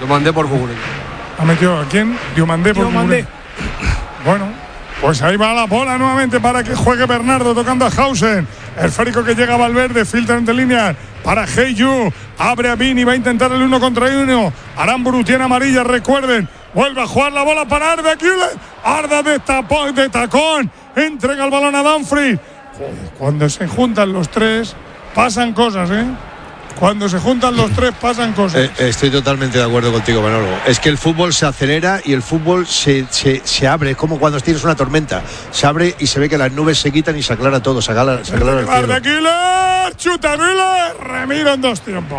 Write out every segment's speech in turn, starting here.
Lo mandé por Google. ¿Ha metido a quién? Diomandé por Google. Bueno, pues ahí va la bola nuevamente para que juegue Bernardo tocando a Hausen. El esférico que llega a Valverde, filtra entre líneas para Heiyu. Abre a Vini, va a intentar el 1 contra 1. Aramburu tiene amarilla, recuerden. Vuelve a jugar la bola para Arda Güler. Arda de tacón. Entrega el balón a Dumfries. Cuando se juntan los tres, pasan cosas, ¿eh? Cuando se juntan los tres pasan cosas. Estoy totalmente de acuerdo contigo, Manolo. Es que el fútbol se acelera y el fútbol se abre. Es como cuando tienes una tormenta. Se abre y se ve que las nubes se quitan y se aclara todo. Se aclara el cielo. Güler, chuta Güler, remiro en 2 tiempos.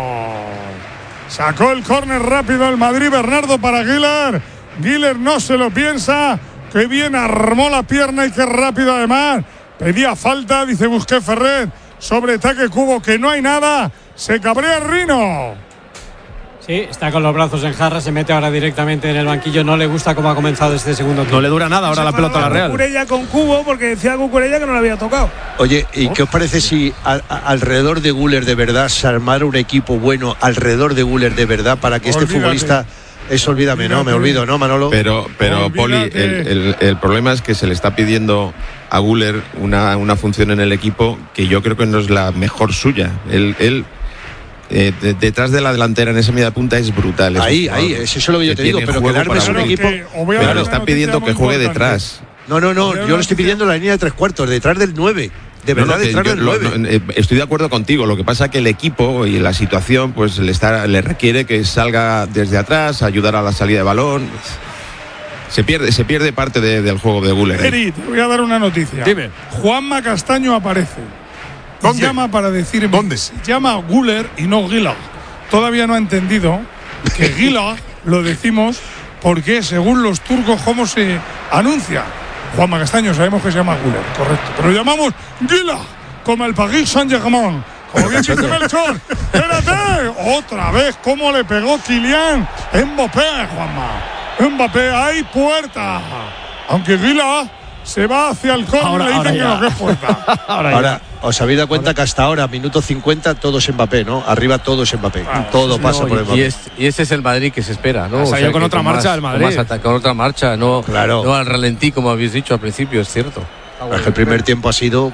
Sacó el córner rápido el Madrid, Bernardo para Güler. Güler no se lo piensa. Que bien armó la pierna y qué rápido además. Pedía falta, dice Busquets Ferret. Sobre ataque Cubo, que no hay nada. Se cabrea el Rino. Sí, está con los brazos en jarra, se mete ahora directamente en el banquillo. No le gusta cómo ha comenzado este segundo tiempo. No le dura nada ahora la pelota a la Real. Cucurella con Cubo, porque decía Cucurella que no le había tocado. Oye, ¿y qué os parece si alrededor de Güler de verdad se armara un equipo bueno alrededor de Güler de verdad para que este futbolista... Olvídame, no, me olvido, ¿no, Manolo? Pero Poli, el problema es que se le está pidiendo a Güler una función en el equipo que yo creo que no es la mejor suya. Él detrás de la delantera en esa media punta es brutal. Ahí, eso es lo que yo te digo, pero que darmes un equipo... Pero le está pidiendo que juegue detrás. No, yo le estoy pidiendo la línea de 3/4, detrás del 9. De verdad, detrás del 9. Estoy de acuerdo contigo. Lo que pasa es que el equipo y la situación pues le requiere que salga desde atrás, ayudar a la salida de balón. Se pierde parte del juego de Güler. Eri, te voy a dar una noticia. Dime. Juanma Castaño aparece. ¿Dónde? Llama para decirme. ¿Dónde? Se llama Güler y no Gila. Todavía no ha entendido que Gila lo decimos porque según los turcos cómo se anuncia. Juanma Castaño sabemos que se llama Güler, correcto. Pero lo llamamos Gila, como el Paris Saint-Germain. Como bien dice Melchor. Espérate, otra vez cómo le pegó Kylian Mbappé, Juanma. Mbappé, hay puerta. Aunque Gila se va hacia el córner y le dicen que no, que es puerta. Ahora, os habéis dado cuenta que hasta ahora, minuto 50, todo es Mbappé, ¿no? Arriba todo es Mbappé. Todo pasa por Mbappé. Y ese es el Madrid que se espera, ¿no? Ha salido con otra marcha el Madrid. Con otra marcha, no, claro. No al ralentí, como habéis dicho al principio, es cierto. Es que el primer tiempo ha sido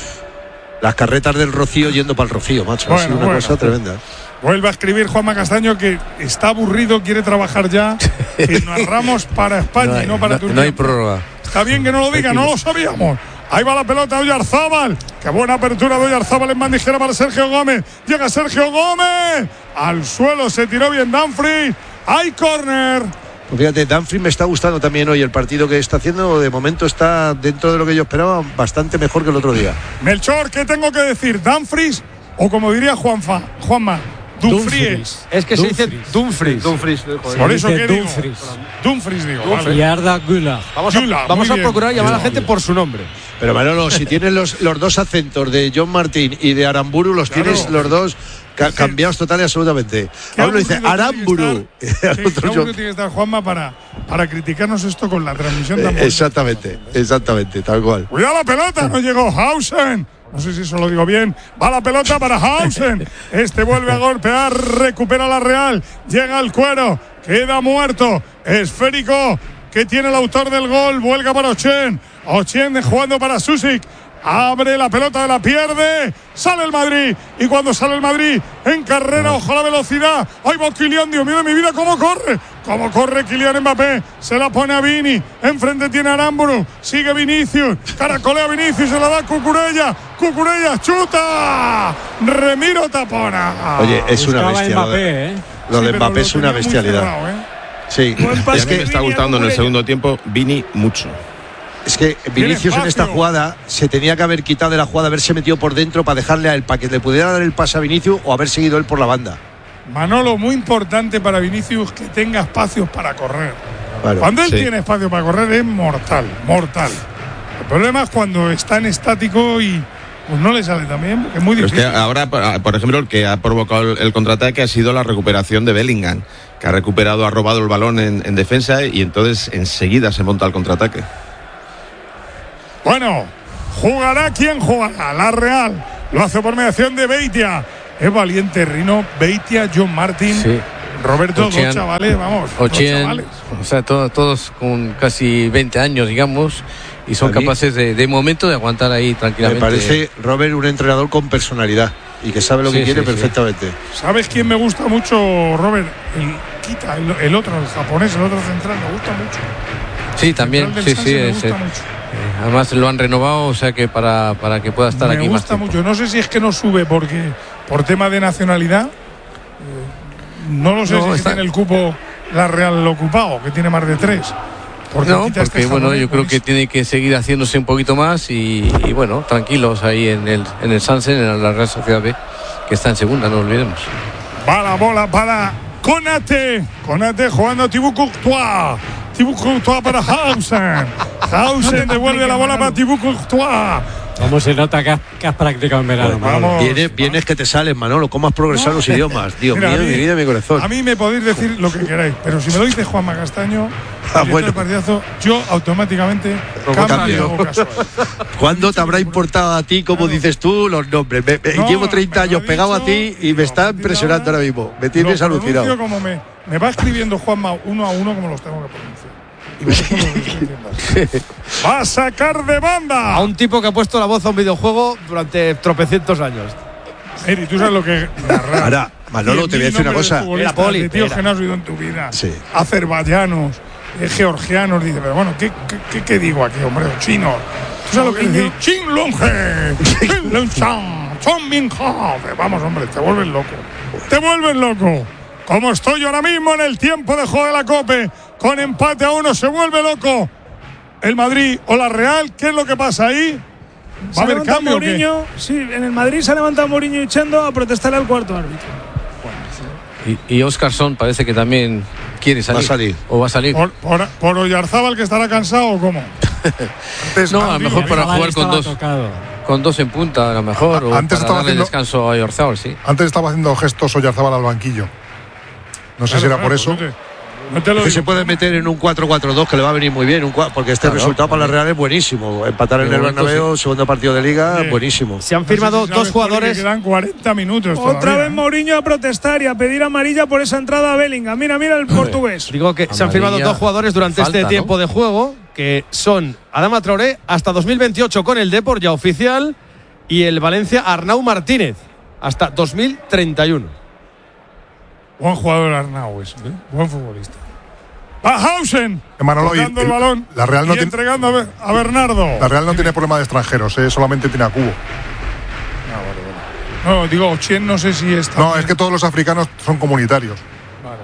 las carretas del Rocío yendo para el Rocío, macho. Ha sido una cosa tremenda. Vuelve a escribir Juanma Castaño que está aburrido, quiere trabajar ya. Que narramos para España y no para Turquía. No hay prórroga. Está bien que no lo diga, no lo sabíamos. Ahí va la pelota de Oyarzábal. Qué buena apertura de Oyarzábal en bandijera para Sergio Gómez. Llega Sergio Gómez. Al suelo se tiró bien Dumfries. Hay córner. Pues fíjate, Dumfries me está gustando también hoy el partido que está haciendo. De momento está dentro de lo que yo esperaba, bastante mejor que el otro día. Melchor, ¿qué tengo que decir? ¿Dumfries o como diría Juanma? Dumfries. Es que se dice Dumfries. Por eso que digo. Dumfries digo. Vale. Y Arda Güler. Vamos a procurar llamar a la gente por su nombre. Pero Manolo, si tienes los dos acentos de John Martín y de Aramburu, los tienes los dos cambiados total y absolutamente. A uno dice Aramburu. Qué tiene que estar Juanma para criticarnos esto con la transmisión tan Exactamente, tal cual. Cuidado la pelota, no llegó Hausen. No sé si eso lo digo bien. Va la pelota para Hausen. Este vuelve a golpear, recupera la Real. Llega al cuero, queda muerto. Esférico que tiene el autor del gol. Vuelga para Ochen jugando para Susic. Abre la pelota, la pierde. Sale el Madrid. Y cuando sale el Madrid en carrera, ojo a la velocidad. Ahí va Kylian, Dios mío de mi vida, cómo corre. Cómo corre Kylian Mbappé. Se la pone a Vini. Enfrente tiene a Aramburu. Sigue Vinicius. Caracolea Vinicius. Se la da Cucurella. Cucurella chuta. Remiro tapona. Oye, es una bestia. Mbappé, Lo de Mbappé es una bestialidad. Sí. Es que me está gustando en el segundo tiempo Vini mucho. Es que Vinicius en esta jugada se tenía que haber quitado de la jugada, haberse metido por dentro para dejarle a él, para que le pudiera dar el pase a Vinicius o haber seguido él por la banda. Manolo, muy importante para Vinicius que tenga espacios para correr. Claro, cuando él tiene espacio para correr es mortal. El problema es cuando está en estático y pues no le sale también, porque es muy difícil. Pero es que ahora, por ejemplo, el que ha provocado el contraataque ha sido la recuperación de Bellingham, que ha robado el balón en defensa y entonces enseguida se monta el contraataque. Bueno, jugará quien jugará. La Real lo hace por mediación de Beitia. Es valiente Rino, Beitia, John Martín. Sí. Roberto, Ochian, dos chavales, vamos. Ochian, dos chavales. o sea, todos con casi 20 años, digamos, y son capaces de momento de aguantar ahí tranquilamente. Me parece, Robert, un entrenador con personalidad y que sabe lo que quiere perfectamente. ¿Sabes quién me gusta mucho, Robert? El otro, el japonés, el otro central, me gusta mucho. Sí, también, sí. Además lo han renovado, o sea que para que pueda estar aquí más tiempo. Me gusta mucho. No sé si es que no sube porque por tema de nacionalidad. No lo sé si tiene el cupo la Real ocupado, que tiene más de 3. Porque bueno, yo creo que tiene que seguir haciéndose un poquito más y bueno, tranquilos ahí en el Sansen, en la Real Sociedad B, que está en segunda, no olvidemos. Va la bola para Konate jugando a Thibaut Courtois. Thibaut Courtois para Hausen devuelve la bola para Thibaut Courtois. ¿Cómo se nota que has practicado en verano? Pues vamos. Vienes que te sales, Manolo. ¿Cómo has progresado los idiomas? Dios mío, mi vida, mi corazón. A mí me podéis decir lo que queráis, pero si me lo dice Juanma Castaño, bueno, partidazo, yo automáticamente cambio. ¿Cuándo te habrá importado a ti, como dices tú, los nombres? Llevo 30 años pegado a ti y me está impresionando ahora mismo. Me tienes alucinado. Como me va escribiendo Juanma uno a uno como los tengo que pronunciar. Va a sacar de banda a un tipo que ha puesto la voz a un videojuego durante tropecientos años. Eri, tú sabes lo que ahora, Manolo, te voy a decir una cosa. Era Poli, tío, que no has oído en tu vida. Sí. Azerbaiyanos, georgianos, dice, pero bueno, ¿qué digo aquí, hombre? Chinos. ¿Tú sabes lo que dice? Chin Longe, Chin Lonchang, Chong Min Ha. Vamos, hombre, te vuelves loco. Como estoy yo ahora mismo en el tiempo de juego de la COPE, con empate a 1, se vuelve loco el Madrid o la Real. ¿Qué es lo que pasa ahí? ¿Va a haber cambio? Mourinho, sí, en el Madrid se ha levantado Mourinho echando a protestar al cuarto árbitro. Y Óscarson parece que también quiere salir. ¿O va a salir? ¿Por Oyarzábal, que estará cansado o cómo? No, a lo mejor para jugar con dos en punta, a lo mejor. O antes para darle descanso a Oyarzábal, sí. Antes estaba haciendo gestos Oyarzábal al banquillo. No sé si era por eso. Que se puede meter en un 4-4-2 que le va a venir muy bien, porque este resultado para la Real es buenísimo. Empatar en el Bernabéu, segundo partido de Liga, buenísimo. Se han firmado dos jugadores. Quedan 40 minutos. Otra vez Mourinho a protestar y a pedir amarilla por esa entrada a Bellingham. Mira el portugués. Digo que se han firmado dos jugadores durante este tiempo de juego, que son Adama Traoré hasta 2028 con el Depor ya oficial, y el Valencia Arnau Martínez hasta 2031. Buen jugador Arnau, buen futbolista. Hausen tocando el balón, la Real no entregando a Bernardo. La Real no tiene problema de extranjeros, solamente tiene a Cubo. No, digo, Ochieng no sé si está. No, es que todos los africanos son comunitarios. Vale.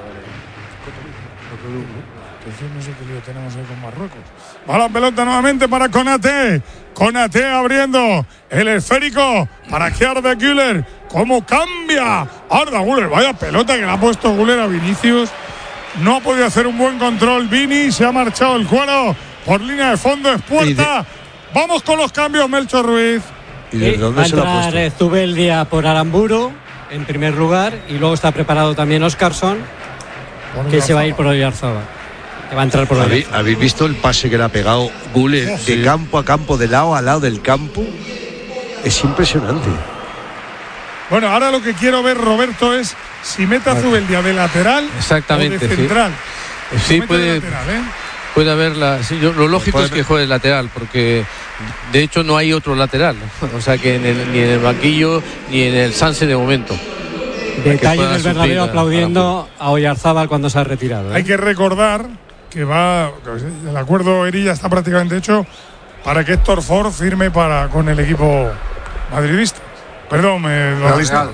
No sé qué lío tenemos ahí con Marruecos. Va la pelota nuevamente para Konate abriendo el esférico para que Arda Güler. ¿Cómo cambia Arda Güler? Vaya pelota que le ha puesto Güler a Vinicius. No ha podido hacer un buen control Vini. Se ha marchado el cuero por línea de fondo. Es puerta. Vamos con los cambios, Melchor Ruiz. ¿Y desde dónde se la ha puesto? Zubeldia por Aramburu en primer lugar, y luego está preparado también Óscarson, que se va a ir por Oyarzábal. Que va a entrar por ahí. ¿Habéis visto el pase que le ha pegado Güler de campo a campo, de lado a lado del campo? Es impresionante. Bueno, ahora lo que quiero ver, Roberto, es si mete a Zubeldia de lateral o de central. Sí, puede haberla. Sí, lo lógico es que juegue de lateral, porque de hecho no hay otro lateral. O sea que ni en el banquillo ni en el Sanse de momento. Detalle del Bernabéu aplaudiendo a Oyarzábal cuando se ha retirado. Hay que recordar que el acuerdo Eri ya está prácticamente hecho para que Héctor Ford firme con el equipo madridista. Perdón, la Real.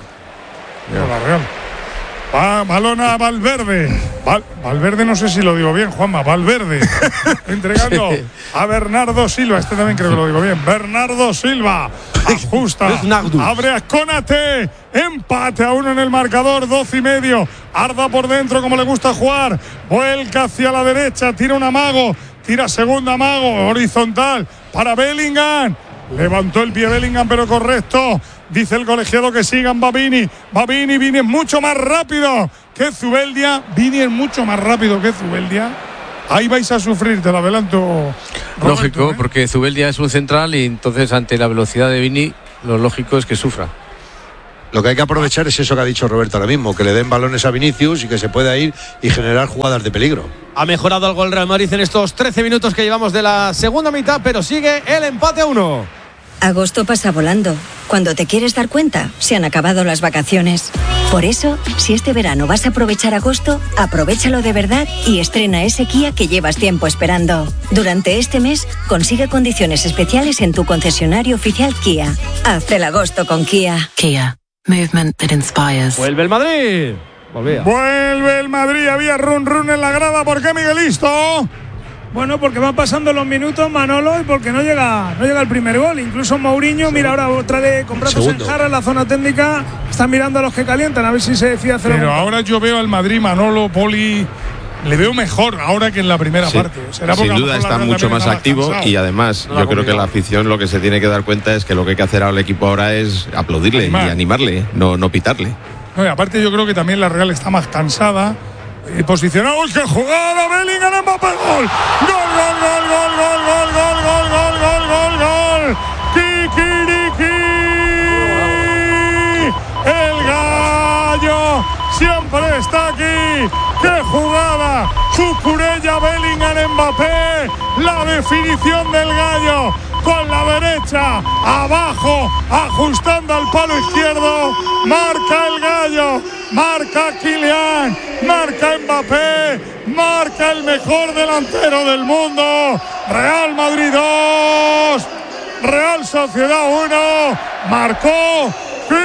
Balón a Valverde. Valverde, no sé si lo digo bien, Juanma. Valverde. Entregando a Bernardo Silva. Este también creo que lo digo bien. Bernardo Silva. Ajusta. Abre a Konate. Empate a 1 en el marcador. 12:30. Arda por dentro como le gusta jugar. Vuelca hacia la derecha. Tira un amago. Tira segunda amago. Horizontal para Bellingham. Levantó el pie Bellingham, pero correcto. Dice el colegiado que sigan Vini es mucho más rápido que Zubeldia. Vini es mucho más rápido que Zubeldia. Ahí vais a sufrir, te lo adelanto, Roberto. Lógico, porque Zubeldia es un central y entonces ante la velocidad de Vini lo lógico es que sufra. Lo que hay que aprovechar es eso que ha dicho Roberto ahora mismo, que le den balones a Vinicius y que se pueda ir y generar jugadas de peligro. Ha mejorado algo el Real Madrid en estos 13 minutos que llevamos de la segunda mitad, pero sigue el empate a 1. Agosto pasa volando. Cuando te quieres dar cuenta, se han acabado las vacaciones. Por eso, si este verano vas a aprovechar agosto, aprovéchalo de verdad y estrena ese Kia que llevas tiempo esperando. Durante este mes, consigue condiciones especiales en tu concesionario oficial Kia. Haz el agosto con Kia. Kia. Movement that inspires. Vuelve el Madrid. Vuelve el Madrid. Había run en la grada. ¿Por qué, Miguelito? Bueno, porque van pasando los minutos, Manolo, y porque no llega el primer gol. Incluso Mourinho, mira, ahora otra vez con brazos en jarra en la zona técnica. Están mirando a los que calientan, a ver si se decide hacer algo. Pero ahora yo veo al Madrid, Manolo, Poli, le veo mejor ahora que en la primera parte. ¿Será sin duda está mucho más activo y además yo creo que la afición lo que se tiene que dar cuenta es que lo que hay que hacer al equipo ahora es aplaudirle y animarle, no pitarle. No, y aparte yo creo que también la Real está más cansada. Posicionado, ¡qué jugada! Bellingham, Mbappé, gol. Gol. Kikiriki. El gallo siempre está aquí. ¡Qué jugada! Cucurella, Bellingham, Mbappé. La definición del gallo. Con la derecha, abajo, ajustando al palo izquierdo. Marca el gallo, marca Kylian, marca Mbappé, marca el mejor delantero del mundo. Real Madrid 2, Real Sociedad 1, marcó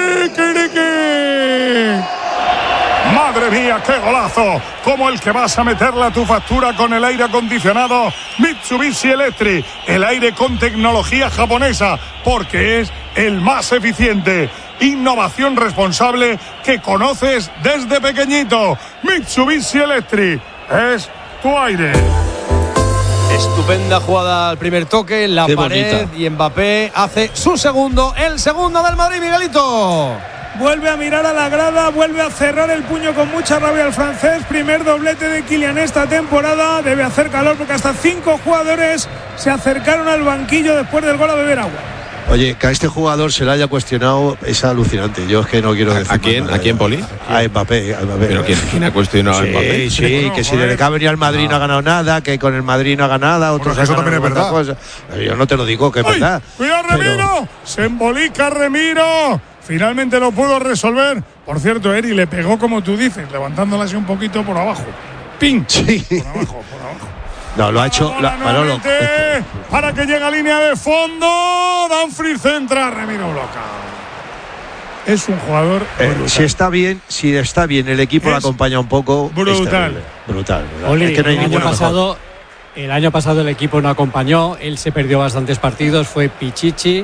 Kikiriki. Madre mía, qué golazo, como el que vas a meterle a tu factura con el aire acondicionado Mitsubishi Electric, el aire con tecnología japonesa, porque es el más eficiente. Innovación responsable que conoces desde pequeñito. Mitsubishi Electric es tu aire. Estupenda jugada al primer toque en la pared y Mbappé hace su segundo, el segundo del Madrid, Miguelito. Vuelve a mirar a la grada, vuelve a cerrar el puño con mucha rabia el francés. Primer doblete de Kylian esta temporada. Debe hacer calor porque hasta 5 jugadores se acercaron al banquillo después del gol a beber agua. Oye, que a este jugador se le haya cuestionado es alucinante. Yo es que no quiero decir. ¿A quién? ¿A quién, Poli? A Mbappé. ¿Pero quién ha cuestionado a Mbappé? Sí, que si desde que ha venido al Madrid no ha ganado nada, que con el Madrid no ha ganado nada. Otros eso también es verdad. Yo no te lo digo, que es verdad. ¡Cuidado, Remiro! Se embolica Remiro. Finalmente lo pudo resolver. Por cierto, Eri le pegó como tú dices, levantándola así un poquito por abajo. ¡Ping! Sí. Por abajo. No, lo ha hecho Manolo. Para que llegue a línea de fondo. Dumfries centra, Remiro bloca. Es un jugador si está bien el equipo lo acompaña un poco. Brutal. Oli, es que no hay el año pasado el equipo no acompañó, él se perdió bastantes partidos, fue Pichichi.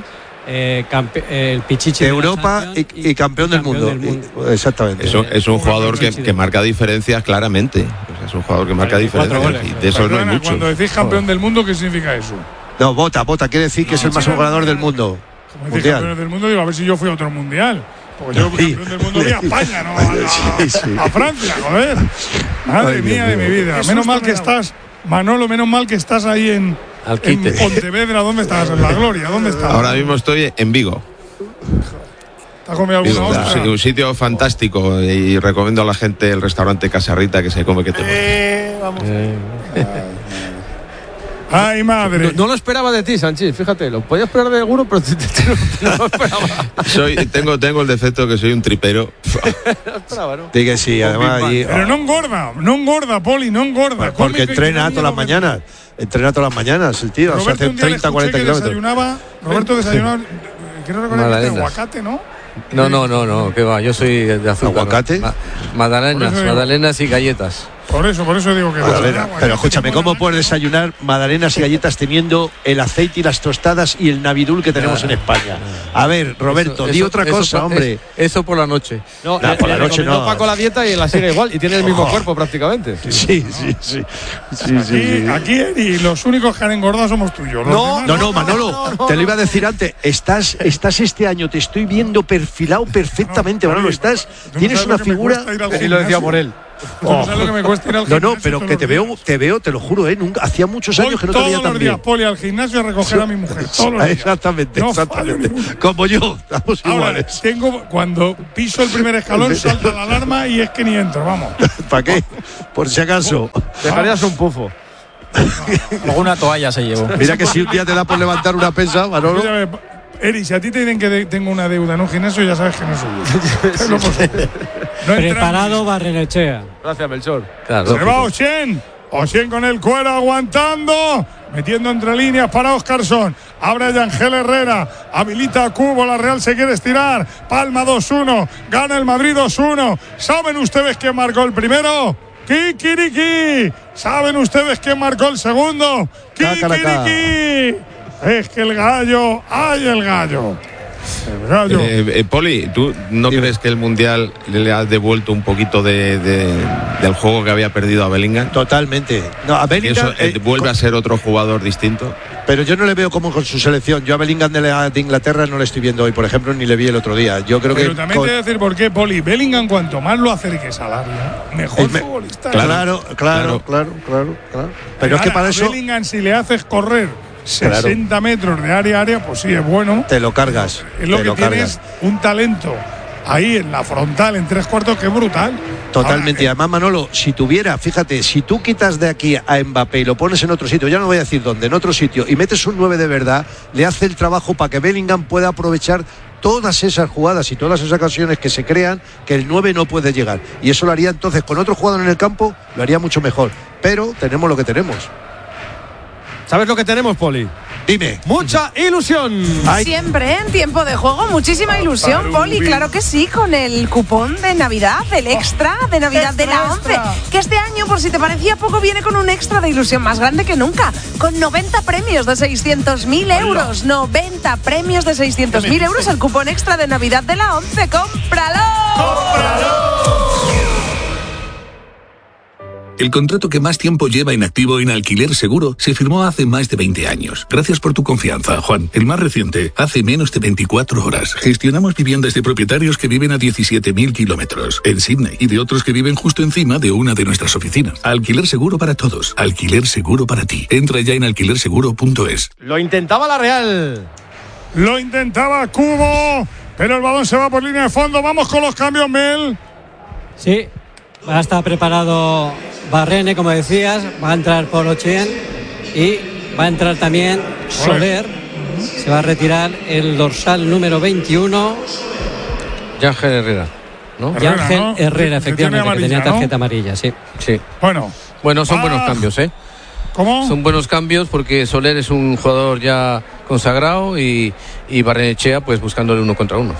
El Pichichi de Europa y campeón del mundo. Exactamente. Es un jugador que marca diferencias claramente. O sea, es un jugador que marca diferencias y de eso no hay mucho. Cuando decís campeón del mundo, ¿qué significa eso? No, Bota quiere decir que es el máximo ganador del mundo. Como decís campeón del mundo, digo, a ver si yo fui a otro mundial. Porque yo campeón del mundo fui a España, no a Francia, joder. Madre mía de mi vida. Menos mal que estás, Manolo, ahí en Pontevedra. ¿Dónde estás? En La Gloria, ¿dónde estás? Ahora mismo estoy en Vigo. ¿Te has comido alguna ostra? Sí, un sitio fantástico y recomiendo a la gente el restaurante Casarrita, que se come que te vamos. Ay, madre. No lo esperaba de ti, Sánchez, fíjate, lo podía esperar de alguno, pero no lo esperaba. Tengo el defecto que soy un tripero. No esperaba, ¿no? Diga que sí, además. Pero no engorda, Poli, no engorda. Porque entrena todas las mañanas. Entrena todas las mañanas el tío. Roberto, se hace 30, 40 kilómetros. Roberto desayunaba, quiero recordar que aguacate, ¿no? No, que va, yo soy de azúcar. ¿Aguacate? Magdalenas y galletas. Por eso digo que pero escúchame, ¿cómo puedes desayunar magdalenas y galletas teniendo el aceite y las tostadas y el navidul que tenemos en España? A ver, Roberto, di otra cosa, hombre. Eso por la noche. No, por la noche no. Paco la dieta y la sigue igual y tiene el mismo cuerpo prácticamente. Sí. Aquí y los únicos que han engordado somos tuyos. No, Manolo, te lo iba a decir antes. Estás este año, te estoy viendo perfilado perfectamente, Manolo. Tienes una figura. Y lo decía por él. No sabes lo que me cuesta ir al gimnasio. No, pero que te veo, te lo juro, nunca, hacía muchos años que no te veía tan bien. Todos los días, Poli, al gimnasio a recoger a mi mujer. Todos los días. Exactamente. Como yo, estamos iguales. Cuando piso el primer escalón, salta la alarma y es que ni entro, vamos. ¿Para qué? Por si acaso. Dejarías un pufo. Alguna toalla se llevó. Mira que si un día te da por levantar una pesa, Manolo. Eri, si a ti te dicen que tengo una deuda en un gimnasio, ya sabes que no soy yo. Preparado Barrenechea. Gracias, Melchor. Claro, se va Oshén. Oshén con el cuero aguantando. Metiendo entre líneas para Óscarson. Abre a Yangel Herrera. Habilita a Cubo. La Real se quiere estirar. Palma 2-1. Gana el Madrid 2-1. ¿Saben ustedes quién marcó el primero? Kikiriki. ¿Saben ustedes quién marcó el segundo? Kikiriki. Es que el gallo, ¡ay, el gallo! El gallo. Poli, ¿tú no crees que el Mundial le ha devuelto un poquito del juego que había perdido a Bellingham? Totalmente. No, a Bellingham vuelve a ser otro jugador distinto. Pero yo no le veo como con su selección. Yo a Bellingham de Inglaterra no le estoy viendo hoy, por ejemplo, ni le vi el otro día. Yo creo pero también te voy a decir por qué, Poli. Bellingham, cuanto más lo acerques al área, mejor futbolista. Claro. Pero es que para eso. Bellingham, si le haces correr 60 metros de área a área, pues sí, es bueno. Te lo cargas. Es lo que tienes, un talento ahí en la frontal, en 3/4, que es brutal. Totalmente. Y además, Manolo, si tuviera, fíjate, si tú quitas de aquí a Mbappé y lo pones en otro sitio, ya no voy a decir dónde, en otro sitio, y metes un 9 de verdad, le hace el trabajo para que Bellingham pueda aprovechar todas esas jugadas y todas esas ocasiones que se crean que el 9 no puede llegar. Y eso lo haría entonces con otro jugador en el campo, lo haría mucho mejor. Pero tenemos lo que tenemos. ¿Sabes lo que tenemos, Poli? Dime. Mucha ilusión. Siempre en tiempo de juego, muchísima ilusión, Poli. Claro que sí, con el cupón de Navidad, el extra de Navidad de la 11. Que este año, por si te parecía poco, viene con un extra de ilusión más grande que nunca. Con 90 premios de 600.000 euros. 90 premios de 600.000 euros. El cupón extra de Navidad de la 11. ¡Cómpralo! ¡Cómpralo! El contrato que más tiempo lleva inactivo en Alquiler Seguro se firmó hace más de 20 años. Gracias por tu confianza, Juan. El más reciente, hace menos de 24 horas. Gestionamos viviendas de propietarios que viven a 17.000 kilómetros en Sydney y de otros que viven justo encima de una de nuestras oficinas. Alquiler Seguro para todos. Alquiler Seguro para ti. Entra ya en alquilerseguro.es. Lo intentaba la Real. Lo intentaba Cubo, pero el balón se va por línea de fondo. Vamos con los cambios, Mel. Sí, va a estar preparado Barrene, como decías, va a entrar por Oshén y va a entrar también Soler. Se va a retirar el dorsal número 21. Yangel Herrera, ¿no? Yangel Herrera, efectivamente, que tenía tarjeta amarilla, sí. Bueno, son buenos cambios, ¿eh? ¿Cómo? Son buenos cambios porque Soler es un jugador ya consagrado y Barrenechea pues buscándole 1 contra 1.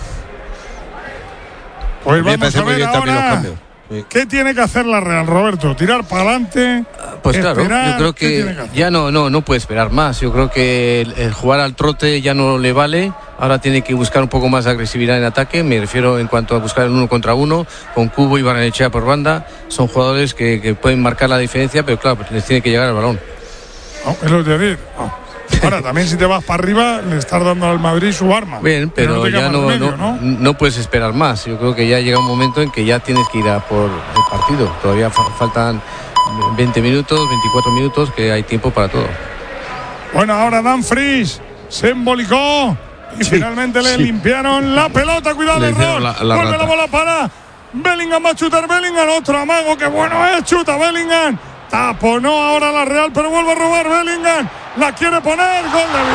Pues vamos a ver ahora. ¿Qué tiene que hacer la Real, Roberto? ¿Tirar para adelante? Pues claro, esperar, yo creo que ya no puede esperar más. Yo creo que el jugar al trote ya no le vale. Ahora tiene que buscar un poco más de agresividad en ataque. Me refiero en cuanto a buscar el 1 contra 1 con Cubo y Barrenechea por banda. Son jugadores que pueden marcar la diferencia, pero claro, les tiene que llegar el balón. Es lo que decir. Ahora, también si te vas para arriba, le estás dando al Madrid su arma. Bien, pero ya no puedes esperar más. Yo creo que ya llega un momento en que ya tienes que ir a por el partido. Todavía faltan 20 minutos, 24 minutos, que hay tiempo para todo. Bueno, ahora Dumfries se embolicó y finalmente le limpiaron la pelota. Cuidado, el error. Vuelve la bola para Bellingham, va a chutar Bellingham. Otro amago, que bueno es, chuta Bellingham. Taponó ahora la Real, pero vuelve a robar Bellingham. La quiere poner. Gol de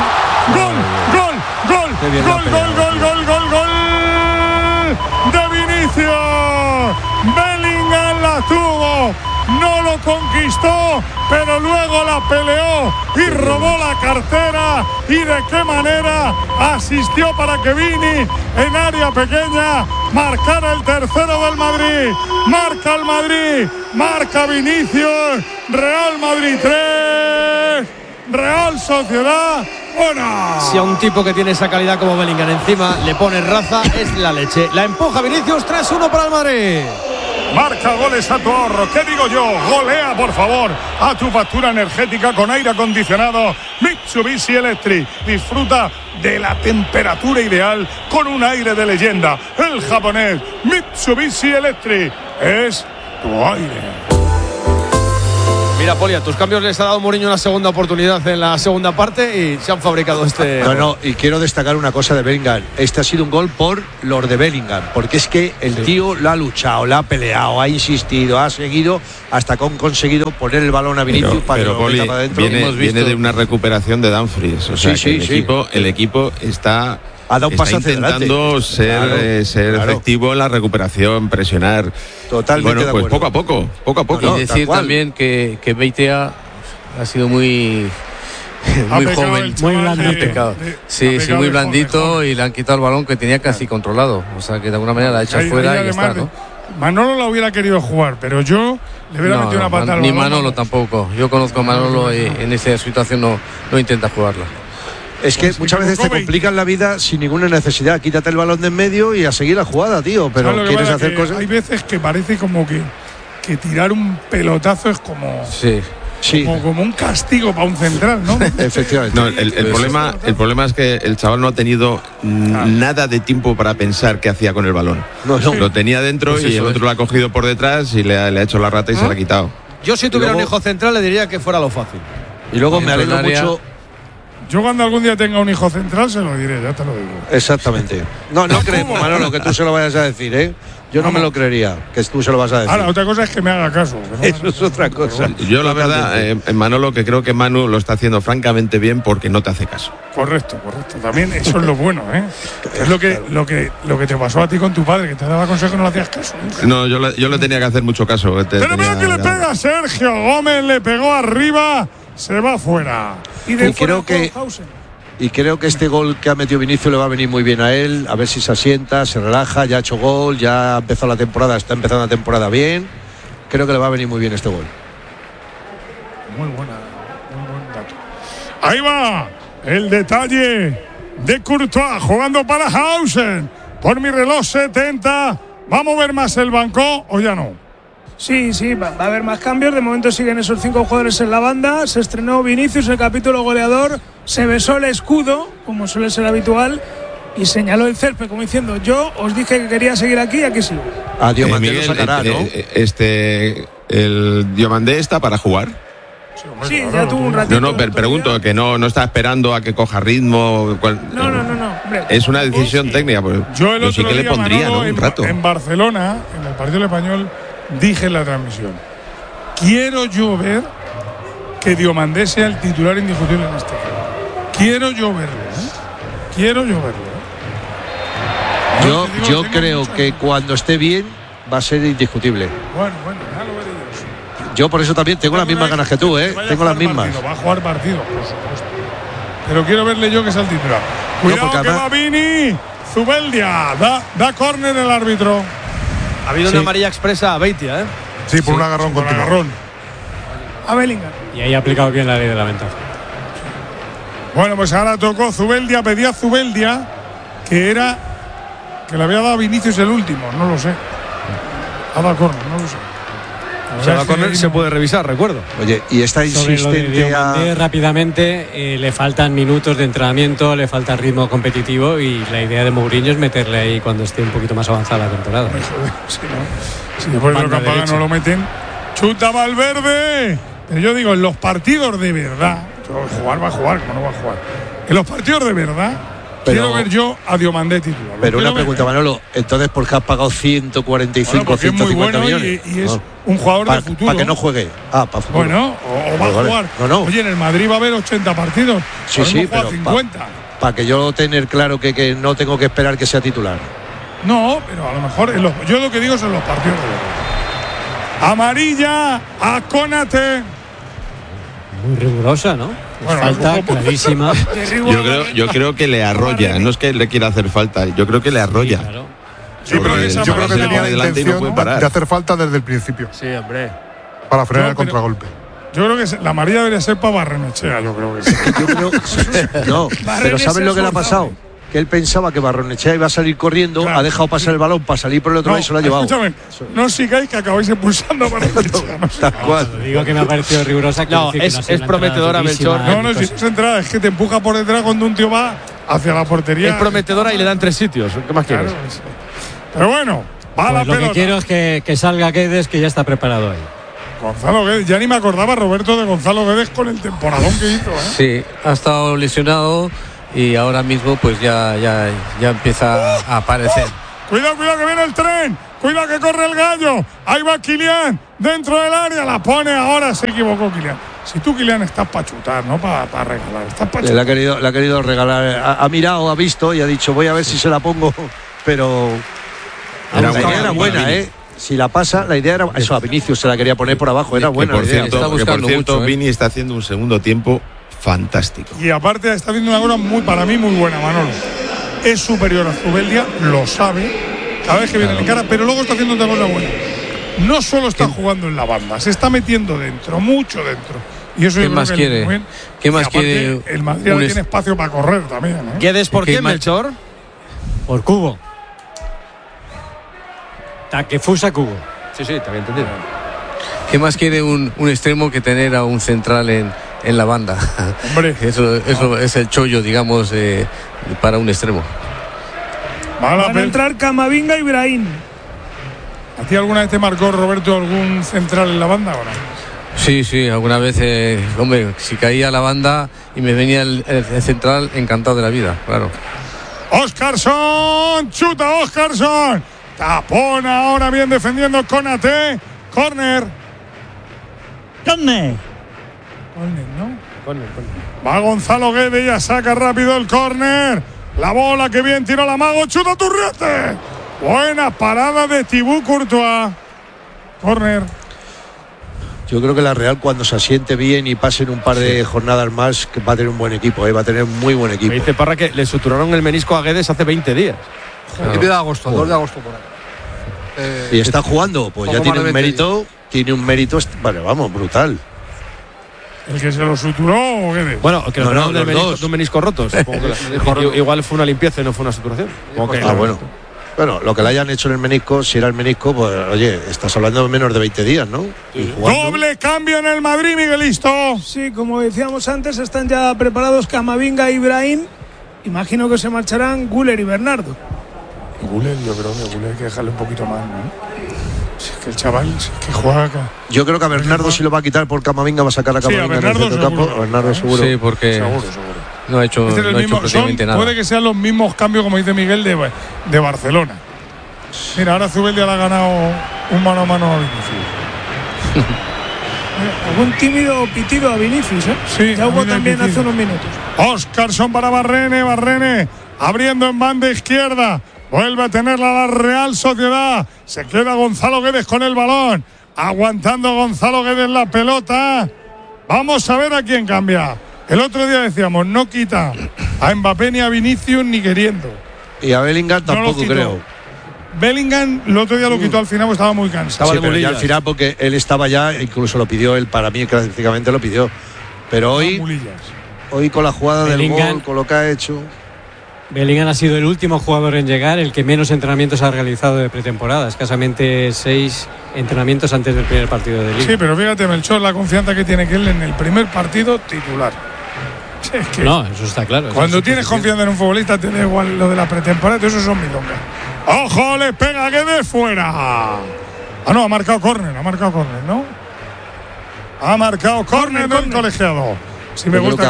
Vinicius. Bellingham la tuvo. No lo conquistó, pero luego la peleó y robó la cartera. ¿Y de qué manera? Asistió para que Vini, en área pequeña, marcara el tercero del Madrid. Marca el Madrid, marca Vinicius. Real Madrid 3, Real Sociedad 1. Si a un tipo que tiene esa calidad como Bellingham encima le pone raza, es la leche. La empuja Vinicius, 3-1 para el Madrid. Marca goles a tu ahorro. ¿Qué digo yo? Golea, por favor, a tu factura energética con aire acondicionado Mitsubishi Electric. Disfruta de la temperatura ideal con un aire de leyenda. El japonés Mitsubishi Electric es tu aire. Mira, Poli, a tus cambios les ha dado Mourinho una segunda oportunidad en la segunda parte y se han fabricado este. No, y quiero destacar una cosa de Bellingham. Este ha sido un gol por los de Bellingham, porque es que el tío lo ha luchado, lo ha peleado, ha insistido, ha seguido hasta que han conseguido poner el balón a Vinicius para que lo Poli, meta para adentro. viene de una recuperación de Dumfries. O sea, el equipo está. Ha dado un paso hacia intentando ser efectivo en la recuperación, presionar. Totalmente. Bueno, de pues acuerdo. poco a poco. Y decir también que Beitia ha sido muy joven, muy blandito. Sí, muy blandito y le han quitado el balón que tenía casi controlado. O sea que de alguna manera la ha hecho fuera y ya está, ¿no? Manolo la hubiera querido jugar, pero yo le hubiera metido una patada al ni balón. Manolo tampoco. Yo conozco a Manolo y en esa situación no intenta jugarla. Es que muchas veces te complican la vida sin ninguna necesidad. Quítate el balón de en medio y a seguir la jugada, tío. Pero quieres hacer cosas. Hay veces que parece como que tirar un pelotazo es como. Sí. Como un castigo para un central, ¿no? Efectivamente. No, el problema es que el chaval no ha tenido nada de tiempo para pensar qué hacía con el balón. No. Lo tenía dentro Pues y el otro lo ha cogido por detrás y le ha hecho la rata y se la ha quitado. Yo si tuviera un hijo central le diría que fuera lo fácil. Y luego me alegro mucho. Yo cuando algún día tenga un hijo central se lo diré, ya te lo digo. Exactamente. No creemos, Manolo, que tú se lo vayas a decir, ¿eh? Yo no me lo creería, que tú se lo vas a decir. Ahora, otra cosa es que me haga caso. Eso es otra cosa. Yo la verdad, Manolo, que creo que Manu lo está haciendo francamente bien porque no te hace caso. Correcto. También eso es lo bueno, ¿eh? Es lo que te pasó a ti con tu padre, que te daba consejos y no le hacías caso. No, yo le tenía que hacer mucho caso. Pero mira que le pega a Sergio Gómez, le pegó arriba, se va fuera. Y creo que este gol que ha metido Vinicius le va a venir muy bien a él, a ver si se asienta, se relaja, ya ha hecho gol, ya ha empezado la temporada, está empezando la temporada bien. Creo que le va a venir muy bien este gol. Muy buen dato. Ahí va el detalle de Courtois jugando para Hausen. Por mi reloj 70. ¿Va a mover más el banco o ya no? Sí, va a haber más cambios. De momento siguen esos 5 jugadores en la banda. Se estrenó Vinicius, el capítulo goleador. Se besó el escudo, como suele ser habitual, y señaló el césped, como diciendo: yo os dije que quería seguir aquí y aquí sigo. Diomandé lo sacará, ¿no? El Diomandé está para jugar. Sí, ya tuvo un ratito. No, pregunto, que no está esperando a que coja ritmo. No. Hombre, es una decisión técnica. Pues, yo sí que le pondría, Manolo, ¿no? Un rato. En Barcelona, en el partido español, dije en la transmisión: quiero yo ver que Diomandé sea el titular indiscutible en este equipo. Quiero yo verlo, Yo creo que cuando esté bien va a ser indiscutible. Bueno, ya lo veré yo. Yo por eso también tengo las mismas ganas que tú, ¿eh? Tengo las mismas. Va a jugar partido, por supuesto. Pero quiero verle yo que sea el titular. Cuidado que va Vini. Zubeldia. Da córner el árbitro. Ha habido una amarilla expresa a Beitia, ¿eh? Sí, por un agarrón continuo. A Bellingham. Y ahí ha aplicado bien la ley de la ventaja. Bueno, pues ahora tocó Zubeldia, pedía Zubeldia que le había dado a Vinicius el último, no lo sé. Ha dado córner, no lo sé. Si ha dado córner se puede revisar, recuerdo. Oye, y está insistente rápidamente, le faltan minutos de entrenamiento, le falta ritmo competitivo y la idea de Mourinho es meterle ahí cuando esté un poquito más avanzada la temporada. Si después de lo que apagan no lo meten. Chuta Valverde. Pero yo digo, en los partidos de verdad, jugar va a jugar, como no va a jugar. En los partidos de verdad, quiero ver yo a Diomandé titular. Pero una pregunta, Manolo, entonces ¿por qué has pagado 145 o 150 millones? Y es un jugador de futuro. Para que no juegue. Para futuro. Bueno, o va a jugar. No. Oye, en el Madrid va a haber 80 partidos. Sí, pero 50. Para que yo tener claro que no tengo que esperar que sea titular. No, pero a lo mejor yo lo que digo son los partidos de verdad. Amarilla a Konate. Muy rigurosa, ¿no? Falta clarísima. Yo creo que le arrolla, no es que le quiera hacer falta, yo creo que le arrolla. Sí, claro. Yo creo que tenía la intención de hacer falta desde el principio. Sí, hombre. Para frenar el contragolpe. Yo creo que la amarilla debería ser para Barrenechea, yo creo que sí. No, pero ¿sabes lo que le ha pasado? Que él pensaba que Barrenechea iba a salir corriendo, claro, ha dejado pasar el balón para salir por el otro lado y se lo ha llevado. Escúchame, no sigáis que acabáis expulsando a Barrenechea. Tal cual. Digo que me ha parecido rigurosa. No, es prometedora, Melchor. No, si es entrada, es que te empuja por detrás cuando un tío va hacia la portería. Es prometedora y le dan 3 sitios. ¿Qué más quieres? Pero bueno, Va la Pues lo pelota. que quiero es que salga Guedes, que ya está preparado ahí. Gonzalo Guedes, ya ni me acordaba, Roberto, de Gonzalo Guedes con el temporadón que hizo. Sí, ha estado lesionado y ahora mismo pues ya empieza a aparecer. Cuidado que viene el tren. Cuidado que corre el gallo. Ahí va Kylian dentro del área. La pone ahora. Se equivocó Kylian. Si tú, Kylian, estás para chutar, no para regalar. Estás para chutar. Le ha querido regalar. Ha mirado, ha visto y ha dicho, voy a ver si se la pongo. Pero la idea era buena, ¿eh? Si la pasa, la idea era... Eso, a Vinicius se la quería poner por abajo. Era buena. Por cierto, mucho, Vini está haciendo un segundo tiempo fantástico. Y aparte está haciendo una cosa para mí muy buena, Manolo. Es superior a Zubeldia, lo sabe. Cada vez que viene en cara, pero luego está haciendo otra cosa buena. No solo está jugando en la banda, se está metiendo dentro, mucho dentro. Y eso ¿Qué más quiere? ¿Qué más quiere? El Madrid ahora tiene espacio para correr también, ¿eh? ¿Guedes por qué, Melchor? Por Cubo. Takefusa Cubo. Sí, te había entendido. ¿Qué más quiere un extremo que tener a un central en la banda? Hombre. Eso es el chollo, digamos, para un extremo. Van a entrar Camavinga y Brahim. ¿A ti alguna vez te marcó, Roberto, algún central en la banda o no? Sí, alguna vez, hombre, si caía la banda y me venía el central, encantado de la vida, claro. Óscarson, chuta Óscarson. Tapona ahora bien defendiendo Konaté. Corner, ¿no? Corner. Va Gonzalo Guedes, ya saca rápido el córner. La bola que bien tiró la Mago, chuta Turriete. Buena parada de Thibaut Courtois. Córner. Yo creo que la Real, cuando se asiente bien y pasen un par de jornadas más, que va a tener un buen equipo, va a tener muy buen equipo. Me dice Parra que le suturaron el menisco a Guedes hace 20 días. Principio de agosto, 2 de agosto por ahí. Y está jugando, pues ya tiene un mérito, vale, vamos, brutal. ¿El que se lo suturó o Guedes? Bueno, que no, de un menisco roto. Igual fue una limpieza y no fue una suturación. Bueno. Bueno, lo que le hayan hecho en el menisco, si era el menisco, pues oye, estás hablando de menos de 20 días, ¿no? Sí. Doble cambio en el Madrid, Miguelito. Sí, como decíamos antes, están ya preparados Camavinga y Brahim. Imagino que se marcharán Güler y Bernardo. Güler, yo creo que Güler hay que dejarle un poquito más, ¿no? Si es que el chaval, si es que juega acá. Yo creo que a Bernardo sí lo va a quitar por Camavinga, va a sacar a Camavinga en el centro campo. A Bernardo seguro. Sí, porque seguro. No ha hecho, prácticamente nada. Puede que sean los mismos cambios, como dice Miguel, de Barcelona. Mira, ahora Zubeldia le ha ganado un mano a mano a Vinicius. Algún tímido pitido a Vinicius, ¿eh? Sí, ya hubo también hace unos minutos. Óscarson para Barrene abriendo en banda izquierda. Vuelve a tenerla la Real Sociedad. Se queda Gonzalo Guedes con el balón. Aguantando Gonzalo Guedes la pelota. Vamos a ver a quién cambia. El otro día decíamos, no quita a Mbappé ni a Vinicius ni queriendo. Y a Bellingham tampoco, creo. Bellingham el otro día lo quitó al final porque estaba muy cansado. Sí, pero ya al final porque él estaba ya, incluso lo pidió él, para mí prácticamente lo pidió. Pero hoy con la jugada del gol, con lo que ha hecho. Bellingham ha sido el último jugador en llegar, el que menos entrenamientos ha realizado de pretemporada, escasamente 6 entrenamientos antes del primer partido de Liga. Sí, pero fíjate, Melchor, la confianza que tiene que él en el primer partido titular. Es que no, eso está claro. Cuando tienes confianza en un futbolista, te da igual lo de la pretemporada, eso son milongas. ¡Ojo! Le pega Guedes fuera. Ah, no, ha marcado córner, ¿no? Ha marcado córner del colegiado. Si me gusta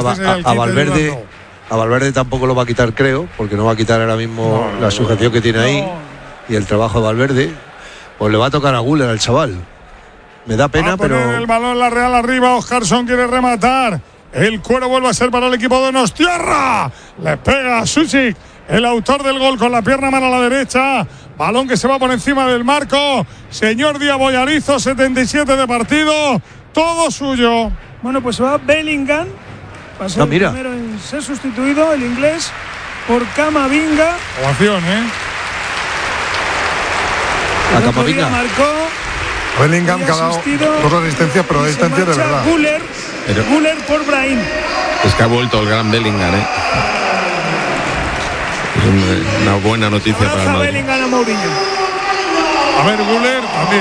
a Valverde tampoco lo va a quitar, creo, porque no va a quitar ahora mismo la sujeción que tiene ahí y el trabajo de Valverde. Pues le va a tocar a Güler al chaval. Me da pena, pero. El balón la Real arriba. Óscarson quiere rematar. El cuero vuelve a ser para el equipo de Donostiarra. Le pega a Susic, el autor del gol, con la pierna mano a la derecha. Balón que se va por encima del marco. Señor Diabollarizo, 77 de partido. Todo suyo. Bueno, pues va Bellingham. Va a ser el primero en ser sustituido, el inglés, por Camavinga. Ovación, A Camavinga. Marcó. Bellingham que ha dado 2 asistencias, pero asistencias de verdad. Güler por Brahim. Es que ha vuelto el gran Bellingham, Es una buena noticia para el Madrid. Bellingham a Mourinho. A ver, Güler también.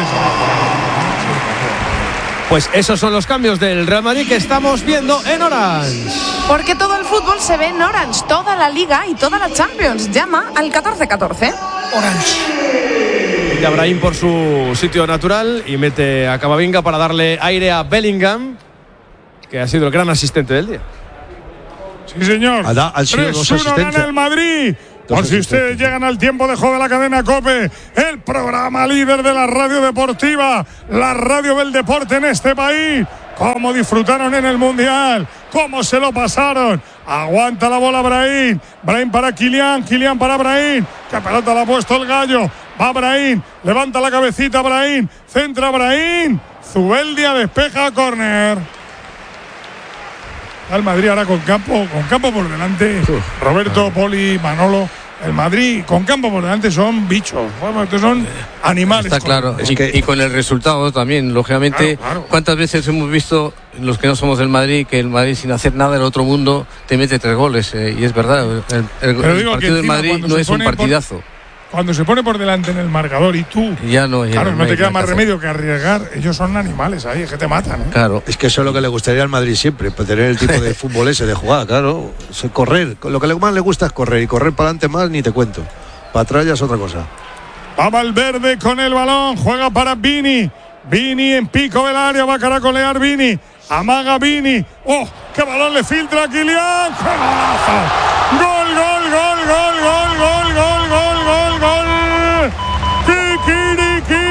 Pues esos son los cambios del Real Madrid que estamos viendo en Orange. Porque todo el fútbol se ve en Orange, toda la Liga y toda la Champions. Llama al 1414. Orange. Cambia Brahim por su sitio natural y mete a Camavinga para darle aire a Bellingham, que ha sido el gran asistente del día. Sí, señor. Han sido 3-1 gana el Madrid. Por si ustedes llegan al tiempo de juego de la cadena COPE, el programa líder de la radio deportiva, la radio del deporte en este país. Cómo disfrutaron en el Mundial, cómo se lo pasaron. Aguanta la bola Brahim, Brahim para Kylian, Kylian para Brahim. Que pelota la ha puesto el Gallo. Va Brahim, levanta la cabecita Brahim, centra Brahim. Zubeldia despeja a córner. Al Madrid ahora con campo por delante. Roberto, Poli, Manolo. El Madrid con campo por delante son bichos, estos son animales. Está claro, y con el resultado también, lógicamente. Claro. ¿Cuántas veces hemos visto, los que no somos del Madrid, que el Madrid sin hacer nada del otro mundo te mete 3 goles? Y es verdad, el partido del Madrid no es un partidazo. Cuando se pone por delante en el marcador y tú, ya no te queda más remedio que arriesgar. Ellos son animales ahí, es que te matan, ¿eh? Claro. Es que eso es lo que le gustaría al Madrid siempre, pues tener el tipo de fútbol ese de jugar, claro. Correr, lo que más le gusta es correr, y correr para adelante más ni te cuento. Para atrás ya es otra cosa. Va Valverde con el balón, juega para Vini. Vini en pico del área, va a caracolear Vini. Amaga Vini. ¡Oh! ¡Qué balón le filtra a Kylian! ¡Qué golazo! ¡Gol, gol, gol, gol, gol, gol, gol, gol, gol, gol! ¡Kikiriki!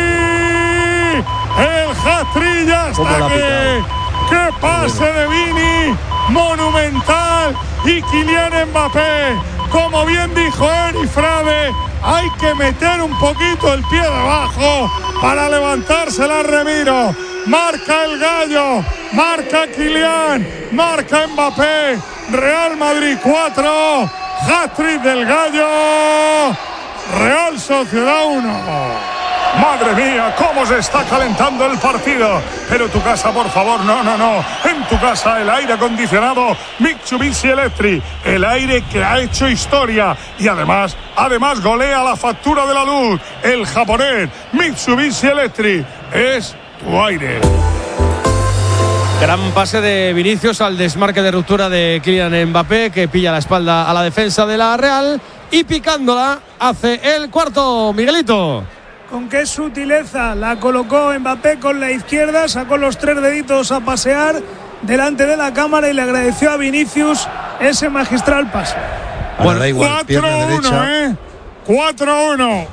¡El hat-trick ya está aquí! ¡Qué pase de Vini! ¡Monumental! Y Kylian Mbappé, como bien dijo Eri Frade, hay que meter un poquito el pie debajo para levantársela, Remiro. Marca el Gallo, marca Kylian, marca Mbappé. Real Madrid 4, hat-trick del Gallo. Real Sociedad 1. Madre mía, cómo se está calentando el partido. Pero tu casa, por favor, no. En tu casa el aire acondicionado Mitsubishi Electric, el aire que ha hecho historia y además golea la factura de la luz. El japonés Mitsubishi Electric es tu aire. Gran pase de Vinicius al desmarque de ruptura de Kylian Mbappé, que pilla la espalda a la defensa de la Real y picándola hace el cuarto. Miguelito. Con qué sutileza la colocó Mbappé con la izquierda, sacó los 3 deditos a pasear delante de la cámara y le agradeció a Vinicius ese magistral pase. Bueno, da igual, 4-1, 4-1,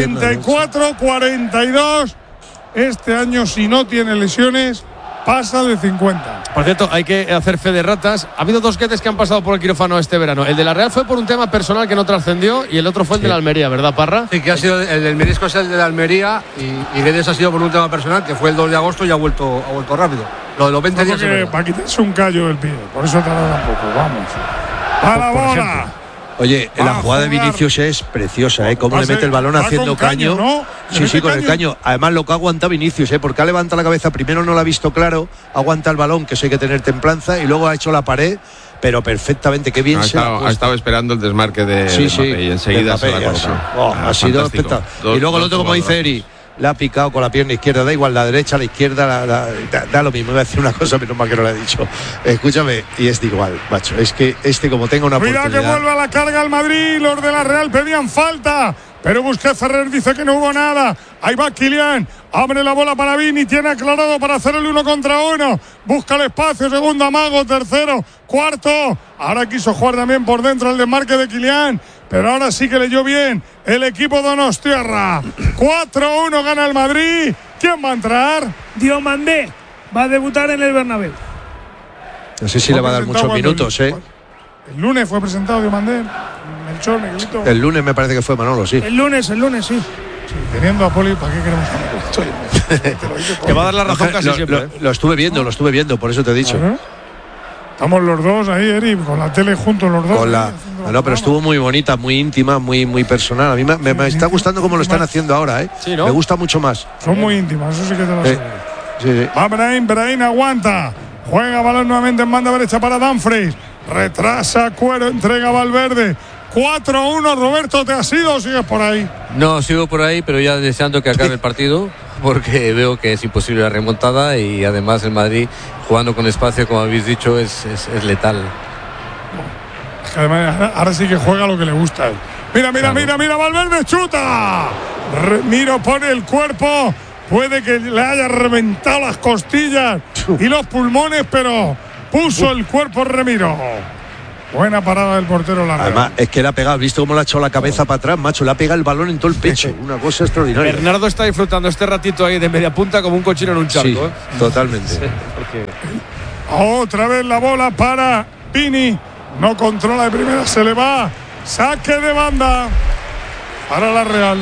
44-42. Este año, si no tiene lesiones, pasa de 50. Por cierto, hay que hacer fe de ratas. Ha habido 2 guetes que han pasado por el quirófano este verano. El de la Real fue por un tema personal que no trascendió y el otro fue el de la Almería, ¿verdad, Parra? Sí, que ha sido el del menisco, es el de la Almería y Guedes ha sido por un tema personal que fue el 2 de agosto y ha vuelto rápido. Lo de los 20 días. Para quitarse un callo del pie, por eso tarda un poco. Vamos. A la bola. Oye, la jugada de Vinicius es preciosa, ¿eh? Cómo le mete el balón haciendo caño. ¿No? Sí, con el caño. Además, lo que aguanta Vinicius, porque ha levantado la cabeza. Primero no lo ha visto claro, aguanta el balón, que eso hay que tener templanza, y luego ha hecho la pared, pero perfectamente, qué bien ha estado esperando el desmarque de Mbappé y enseguida se la ha colocado. Ha sido espectacular. Y luego el otro, como dice Eri, la ha picado con la pierna izquierda, da igual, la derecha, la izquierda, da lo mismo. Iba a decir una cosa, pero más que no lo he dicho. Escúchame, y es de igual, macho. Es que como tenga una oportunidad. Cuidado que vuelva a la carga el Madrid. Los de la Real pedían falta, pero Busquets Ferrer dice que no hubo nada. Ahí va Kylian, abre la bola para Vini, tiene aclarado para hacer el 1 contra 1. Busca el espacio, segundo amago, tercero, cuarto. Ahora quiso jugar también por dentro el desmarque de Kylian, pero ahora sí que leyó bien el equipo donostiarra. 4-1 gana el Madrid. ¿Quién va a entrar? Diomandé va a debutar en el Bernabéu. No sé si le va a dar muchos minutos, ¿eh? El lunes fue presentado Diomandé. Melchor, Miguelito. El lunes me parece que fue Manolo, sí. El lunes, sí. Sí, teniendo a Poli, ¿para qué queremos que te va a dar la razón casi siempre. Lo estuve viendo, por eso te he dicho. Estamos los dos ahí, Eri, con la tele juntos los dos. No, pero estuvo muy bonita, muy íntima, muy personal. A mí me está gustando cómo lo están haciendo ahora, ¿eh? Sí, ¿no? Me gusta mucho más. Son muy íntimas, eso sí que te lo aseguro. Sí. Va Brahim aguanta. Juega balón nuevamente en banda derecha para Dumfries. Retrasa Cuero, entrega Valverde. 4-1, Roberto, ¿te has ido o sigues por ahí? No, sigo por ahí, pero ya deseando que acabe el partido, porque veo que es imposible la remontada y además el Madrid, jugando con espacio, como habéis dicho, es letal. Además, ahora sí que juega lo que le gusta a él. Mira, Valverde chuta. Remiro pone el cuerpo. Puede que le haya reventado las costillas y los pulmones, pero puso el cuerpo Remiro. Buena parada del portero Larrea. Además, es que le ha pegado, visto cómo le ha echado la cabeza para atrás, macho, le ha pegado el balón en todo el pecho. Una cosa extraordinaria. Bernardo está disfrutando este ratito ahí de media punta como un cochino en un charco. Sí, totalmente. Sí, porque... Otra vez la bola para Vini. No controla de primera, se le va. Saque de banda para la Real.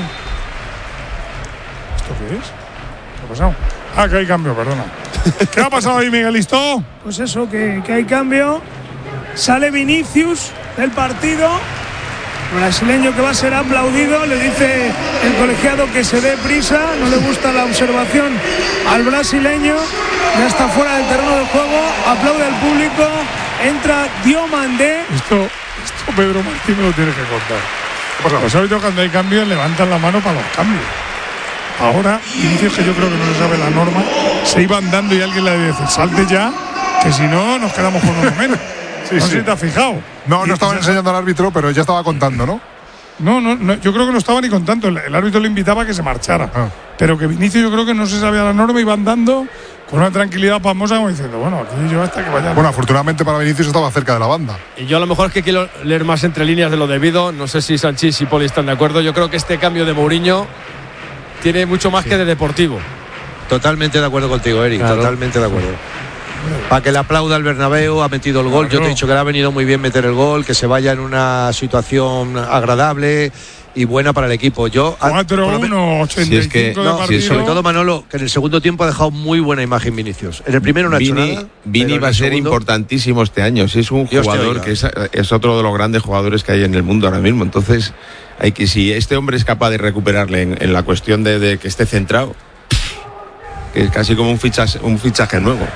¿Esto qué es? ¿Qué ha pasado? Que hay cambio, perdona. ¿Qué ha pasado ahí, Miguelito? Pues eso, que hay cambio. Sale Vinicius del partido. Brasileño que va a ser aplaudido. Le dice el colegiado que se dé prisa. No le gusta la observación al brasileño. Ya está fuera del terreno de juego. Aplaude al público. Entra Diomandé. Esto Pedro Martín me lo tiene que contar. Pues ahorita cuando hay cambios levantan la mano para los cambios. Ahora, Vinicius, que yo creo que no se sabe la norma, se iba andando y alguien le dice, salte ya, que si no nos quedamos con uno menos. No sé si te has fijado. No estaba enseñando al árbitro, pero ya estaba contando, ¿no? No, yo creo que no estaba ni contando. El árbitro le invitaba a que se marchara. Pero que Vinicius yo creo que no se sabía la norma, iba andando con una tranquilidad pasmosa como diciendo, bueno, aquí yo hasta que vaya. Bueno, afortunadamente para Vinicius estaba cerca de la banda. Y yo a lo mejor es que quiero leer más entre líneas de lo debido. No sé si Sanchís y Poli están de acuerdo. Yo creo que este cambio de Mourinho tiene mucho más que de deportivo. Totalmente de acuerdo contigo, Eric. Claro. Totalmente de acuerdo. Para que le aplauda el Bernabéu, ha metido el gol. Yo te he dicho que le ha venido muy bien meter el gol, que se vaya en una situación agradable y buena para el equipo. 4-1, 85 de partido. Sobre todo Manolo, que en el segundo tiempo ha dejado muy buena imagen Vinicius. En el primero no ha hecho nada. Vini va a ser importantísimo este año. Es un jugador que es otro de los grandes jugadores que hay en el mundo ahora mismo. Entonces, si este hombre es capaz de recuperarle en la cuestión de que esté centrado, que es casi como un fichaje nuevo.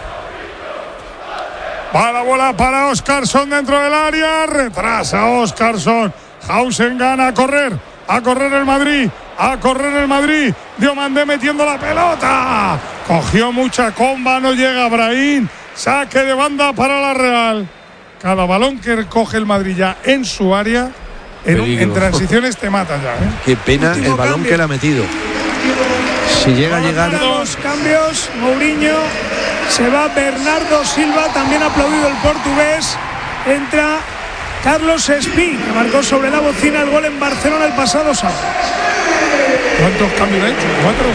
Va la bola para Óscarson dentro del área. Retrasa Óscarson. Hausen gana a correr el Madrid. Diomandé metiendo la pelota. Cogió mucha comba, no llega Brahim. Saque de banda para la Real. Cada balón que coge el Madrid ya en su área, en transiciones te mata ya. Qué pena el balón cambio que le ha metido. Si llega a llegar. Dos cambios, Mourinho. Se va Bernardo Silva, también aplaudido el portugués. Entra Carlos Espí, que marcó sobre la bocina el gol en Barcelona el pasado sábado. ¿Cuántos cambios ha hecho? ¿4 o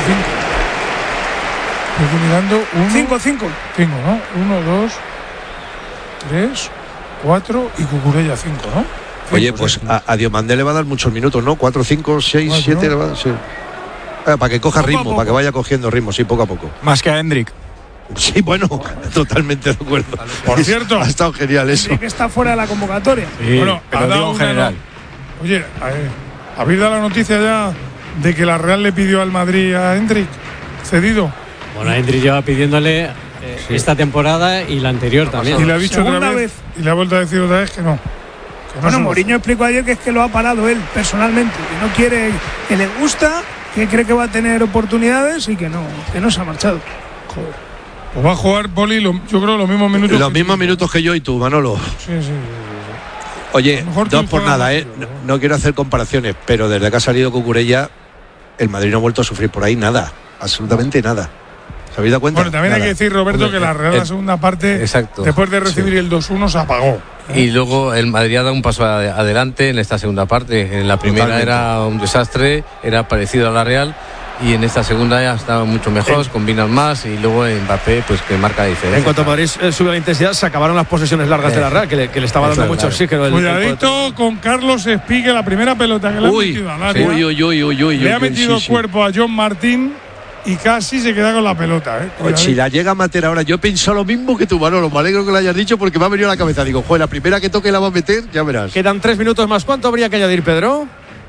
5? Estoy mirando 5, ¿no? 1, 2, 3, 4 y Cucurella 5, ¿no? Oye, pues a Diomandé le va a dar muchos minutos, ¿no? 4, 5, 6, 7 le va a dar, sí. Para que coja ritmo, para que vaya cogiendo ritmo, sí, poco a poco. Más que a Hendrik. Sí, bueno, totalmente de acuerdo. Por cierto, ha estado genial eso. Que está fuera de la convocatoria. Sí, bueno, pero digo en general. Oye, ¿habéis dado la noticia ya de que la Real le pidió al Madrid a Hendrik cedido? Bueno, Hendrik lleva pidiéndole esta temporada y la anterior también. Y le ha dicho otra vez y le ha vuelto a decir otra vez que no. Bueno, Mourinho explicó ayer que es que lo ha parado él personalmente, que no quiere, que le gusta, que cree que va a tener oportunidades y que no se ha marchado. Joder. Pues va a jugar Poli, yo creo, los mismos minutos. Los mismos minutos que yo y tú, Manolo. Sí. Oye, dos por nada, no quiero hacer comparaciones, pero desde que ha salido Cucurella, el Madrid no ha vuelto a sufrir por ahí nada, absolutamente nada. ¿Se habéis dado cuenta? Bueno, también hay que decir, Roberto, que la Real la segunda parte, después de recibir el 2-1, se apagó. Y luego el Madrid ha dado un paso adelante en esta segunda parte. En la primera era un desastre, era parecido a la Real. Y en esta segunda ya estaba mucho mejor, combinan más y luego Mbappé pues que marca la diferencia. En cuanto a Madrid sube la intensidad, se acabaron las posesiones largas de la Real, que le estaba dando mucho oxígeno. Cuidadito con Carlos Espí, que la primera pelota que le ha metido al área. Le ha metido cuerpo a John Martín y casi se queda con la pelota. Si la llega a meter ahora, yo pienso lo mismo que tú, Manolo. Me alegro que lo hayas dicho porque me ha venido a la cabeza. Digo, joder, la primera que toque la va a meter, ya verás. Quedan 3 minutos más. ¿Cuánto habría que añadir, Pedro?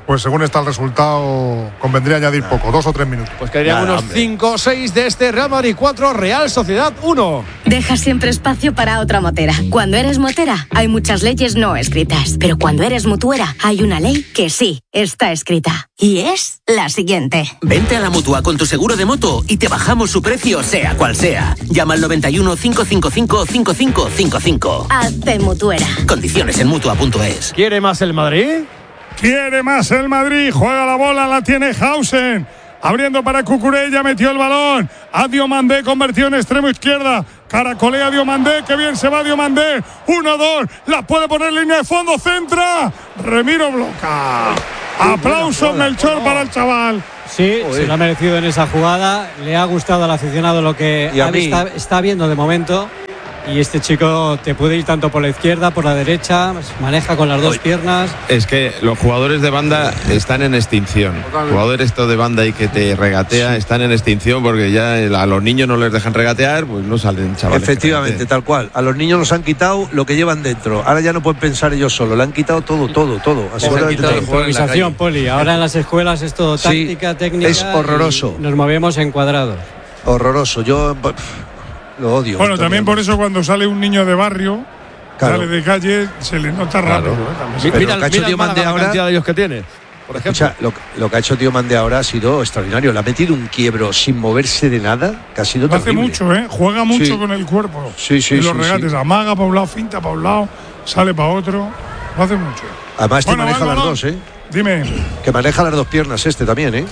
Pues según está el resultado, convendría añadir poco, 2 o 3 minutos. Pues quedarían unos 5 o 6 de este Real Madrid 4, Real Sociedad 1. Deja siempre espacio para otra motera. Cuando eres motera, hay muchas leyes no escritas. Pero cuando eres mutuera, hay una ley que sí está escrita. Y es la siguiente. Vente a la Mutua con tu seguro de moto y te bajamos su precio, sea cual sea. Llama al 91 555 5555. Hazte mutuera. Condiciones en Mutua.es. ¿Quiere más el Madrid? Quiere más el Madrid, juega la bola, la tiene Hausen, abriendo para Cucurella, metió el balón, a Diomandé, convertido en extremo izquierda, caracolea Diomandé, que bien se va Diomandé, 1-2, la puede poner línea de fondo, centra, Remiro bloca, aplausos Melchor para el chaval. Sí, se lo ha merecido en esa jugada, le ha gustado al aficionado lo que está viendo de momento. Y este chico te puede ir tanto por la izquierda, por la derecha, maneja con las dos piernas. Es que los jugadores de banda están en extinción. Jugadores de banda y que te regatea están en extinción porque ya a los niños no les dejan regatear, pues no salen chavales. Efectivamente, tal cual. A los niños nos han quitado lo que llevan dentro. Ahora ya no pueden pensar ellos solos. Le han quitado todo. Improvisación, Poli. Ahora en las escuelas es todo táctica, técnica. Es horroroso. Nos movemos en cuadrados. Horroroso. Yo lo odio. Bueno, también por eso cuando sale un niño de barrio, sale de calle, se le nota rápido. Mira la cantidad de ellos que tiene. Por ejemplo. Escucha, lo que ha hecho Diomandé ahora ha sido extraordinario. Le ha metido un quiebro sin moverse de nada, que ha sido terrible. Hace mucho, juega mucho con el cuerpo. Y los regates, amaga para un lado, finta para un lado, sale para otro. Lo hace mucho. Además maneja las dos, Dime. Que maneja las dos piernas también, Sí.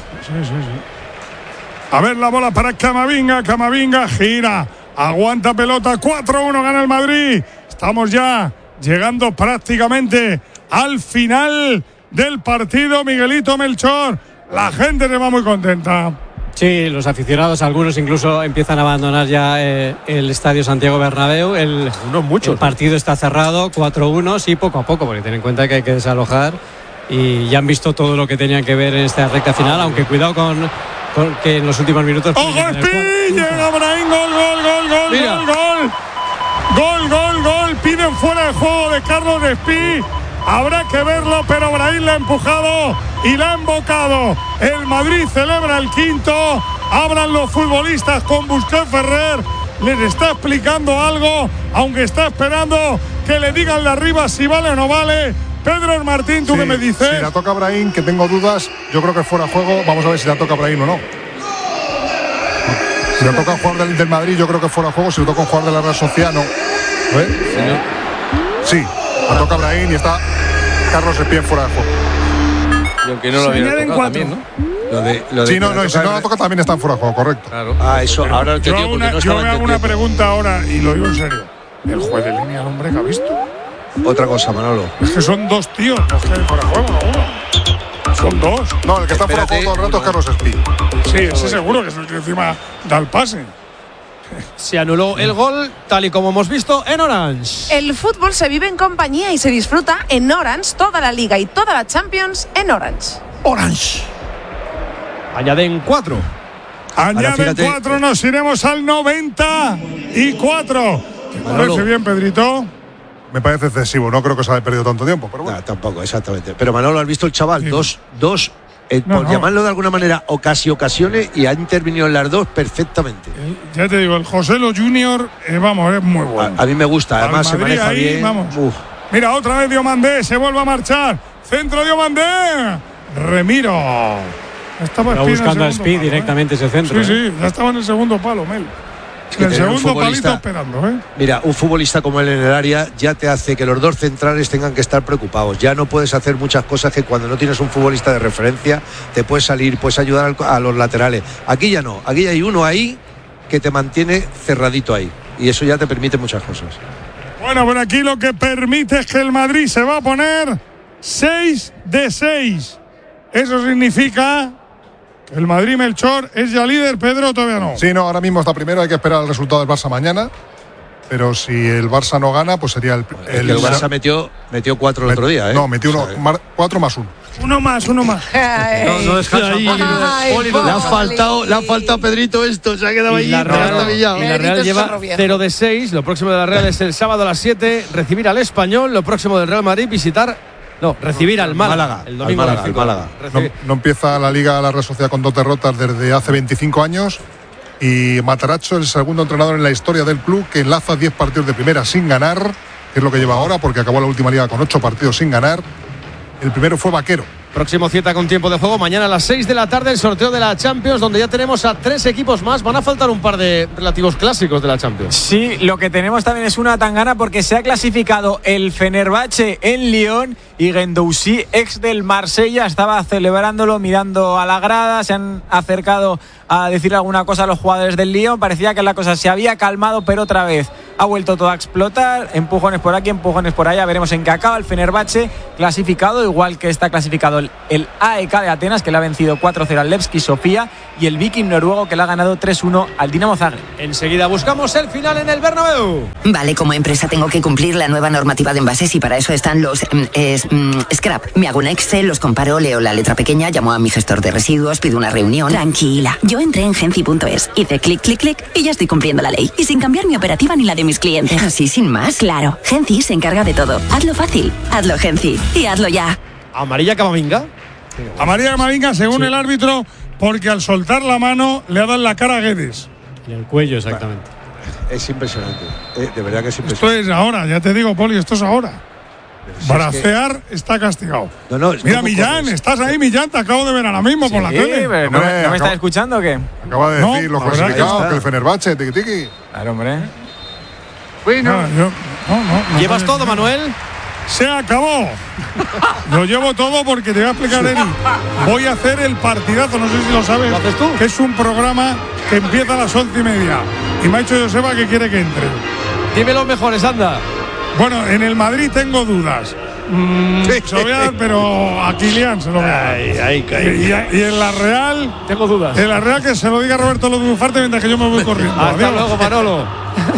A ver la bola para Camavinga gira. Aguanta pelota, 4-1 gana el Madrid. Estamos ya llegando prácticamente al final del partido. Miguelito Melchor, la gente se va muy contenta. Sí, los aficionados, algunos incluso empiezan a abandonar ya el Estadio Santiago Bernabéu. El partido está cerrado, 4-1, sí, poco a poco, porque ten en cuenta que hay que desalojar y ya han visto todo lo que tenían que ver en esta recta final, aunque cuidado con que en los últimos minutos... ¡Ojo, llega Brahim, gol, piden fuera de juego de Carlos Espí, habrá que verlo, pero Brahim la ha empujado y la ha embocado. El Madrid celebra el quinto, hablan los futbolistas con Busquets Ferrer, les está explicando algo, aunque está esperando que le digan de arriba si vale o no vale. Pedro Martín, ¿tú qué me dices? Si la toca Brahim, que tengo dudas, yo creo que fuera juego, vamos a ver si la toca Brahim o no. Si le toca un jugador del Madrid, yo creo que fuera juego. Si le toca un jugador de la Real Sociedad, no. Sí, la toca Brahim y está Carlos Espí fuera de juego. Y aunque no lo hubiera tocado también, ¿no? Y si no la toca también está fuera de juego, correcto. Claro. Eso, ahora yo me hago una pregunta ahora y lo digo en serio. ¿El juez de línea al hombre que ha visto? Otra cosa, Manolo. Es que son dos tíos, no es que fuera de juego, no uno. Son dos. No, el que está fuera de juego todo el rato es Carlos Espí. Sí, ese seguro que es el que encima da el pase. Se anuló el gol, tal y como hemos visto en Orange. El fútbol se vive en compañía y se disfruta en Orange, toda la Liga y toda la Champions en Orange. Orange. Añaden 4. Añaden 4, nos iremos al 94. ¿Te parece bien, Pedrito? Me parece excesivo, no creo que se haya perdido tanto tiempo, pero bueno. No, tampoco, exactamente. Pero Manolo, ¿has visto el chaval? Sí. Dos por llamarlo de alguna manera, ocasiones, y ha intervenido en las dos perfectamente. Ya te digo, el Joselo Junior, es muy bueno. A mí me gusta, además se maneja ahí, bien. Mira, otra vez Diomandé, se vuelve a marchar. Centro Diomandé. Remiro. Estaba buscando a Speed directamente ese centro. Sí, ya estaba en el segundo palo, Mel. El segundo palito esperando, Mira, un futbolista como él en el área ya te hace que los dos centrales tengan que estar preocupados. Ya no puedes hacer muchas cosas que cuando no tienes un futbolista de referencia te puedes salir, puedes ayudar a los laterales. Aquí ya no, aquí hay uno ahí que te mantiene cerradito ahí y eso ya te permite muchas cosas. Bueno, por aquí lo que permite es que el Madrid se va a poner 6 de 6. Eso significa... El Madrid, Melchor, es ya líder, Pedro, todavía no. Sí, no, ahora mismo está primero, hay que esperar el resultado del Barça mañana. Pero si el Barça no gana, pues sería el Barça metió 4 el otro día, No, metió 4 más 1. Uno más. No descansa. Le ha faltado a Pedrito esto, se ha quedado ahí. Y la Real lleva 0 de 6. Lo próximo de la Real es el sábado a las 7, recibir al Español. Lo próximo del Real Madrid, visitar No, recibir al Málaga. El domingo al Málaga. No empieza la Liga la Real Sociedad con 2 derrotas desde hace 25 años. Y Mataracho, el segundo entrenador en la historia del club que enlaza 10 partidos de primera sin ganar, que es lo que lleva ahora, porque acabó la última liga con 8 partidos sin ganar. El primero fue Vaquero. Próximo cita con tiempo de juego. Mañana a las 6 de la tarde el sorteo de la Champions, donde ya tenemos a 3 equipos más. Van a faltar un par de relativos clásicos de la Champions. Sí, lo que tenemos también es una tangana porque se ha clasificado el Fenerbahce en Lyon y Guendouzi, ex del Marsella, estaba celebrándolo, mirando a la grada. Se han acercado a decir alguna cosa a los jugadores del Lyon. Parecía que la cosa se había calmado, pero otra vez ha vuelto todo a explotar. Empujones por aquí, empujones por allá. Veremos en qué acaba el Fenerbahce, clasificado, igual que está clasificado el AEK de Atenas, que le ha vencido 4-0 al Levski Sofía, y el Viking noruego, que le ha ganado 3-1 al Dinamo Zagreb. Enseguida buscamos el final en el Bernabéu. Vale, como empresa tengo que cumplir la nueva normativa de envases y para eso están los scrap. Me hago un Excel, los comparo, leo la letra pequeña, llamo a mi gestor de residuos, pido una reunión. Tranquila, yo entré en Genci.es, hice clic, clic, clic y ya estoy cumpliendo la ley. Y sin cambiar mi operativa ni la de mis clientes. ¿Así sin más? Claro, Genci se encarga de todo. Hazlo fácil, hazlo Genci y hazlo ya. ¿Amarilla Camavinga? Amarilla Camavinga, según el árbitro, porque al soltar la mano le ha dado en la cara a Guedes. En el cuello, exactamente. Es impresionante. De verdad que es impresionante. Esto es ahora, ya te digo, Poli, esto es ahora. Bracear está castigado. Mira, Millán, estás ahí, Millán, te acabo de ver ahora mismo por la tele. Pero ¿no me estás escuchando o qué? Acaba de decir los clasificados, que el Fenerbahce, tiki-tiki. Claro, hombre. Bueno. ¿Llevas todo, Manuel? Se acabó. Lo llevo todo porque te voy a explicar, Eri. Voy a hacer el partidazo, no sé si lo sabes. ¿Lo haces tú? Que es un programa que empieza a las 11:30. Y me ha dicho Joseba que quiere que entre. Dime los mejores, anda. Bueno, en el Madrid tengo dudas. Se lo voy a dar, pero a Kylian se lo voy a dar. Y en la Real tengo dudas. En la Real que se lo diga Roberto Lodufarte mientras que yo me voy corriendo. Hasta luego, Manolo.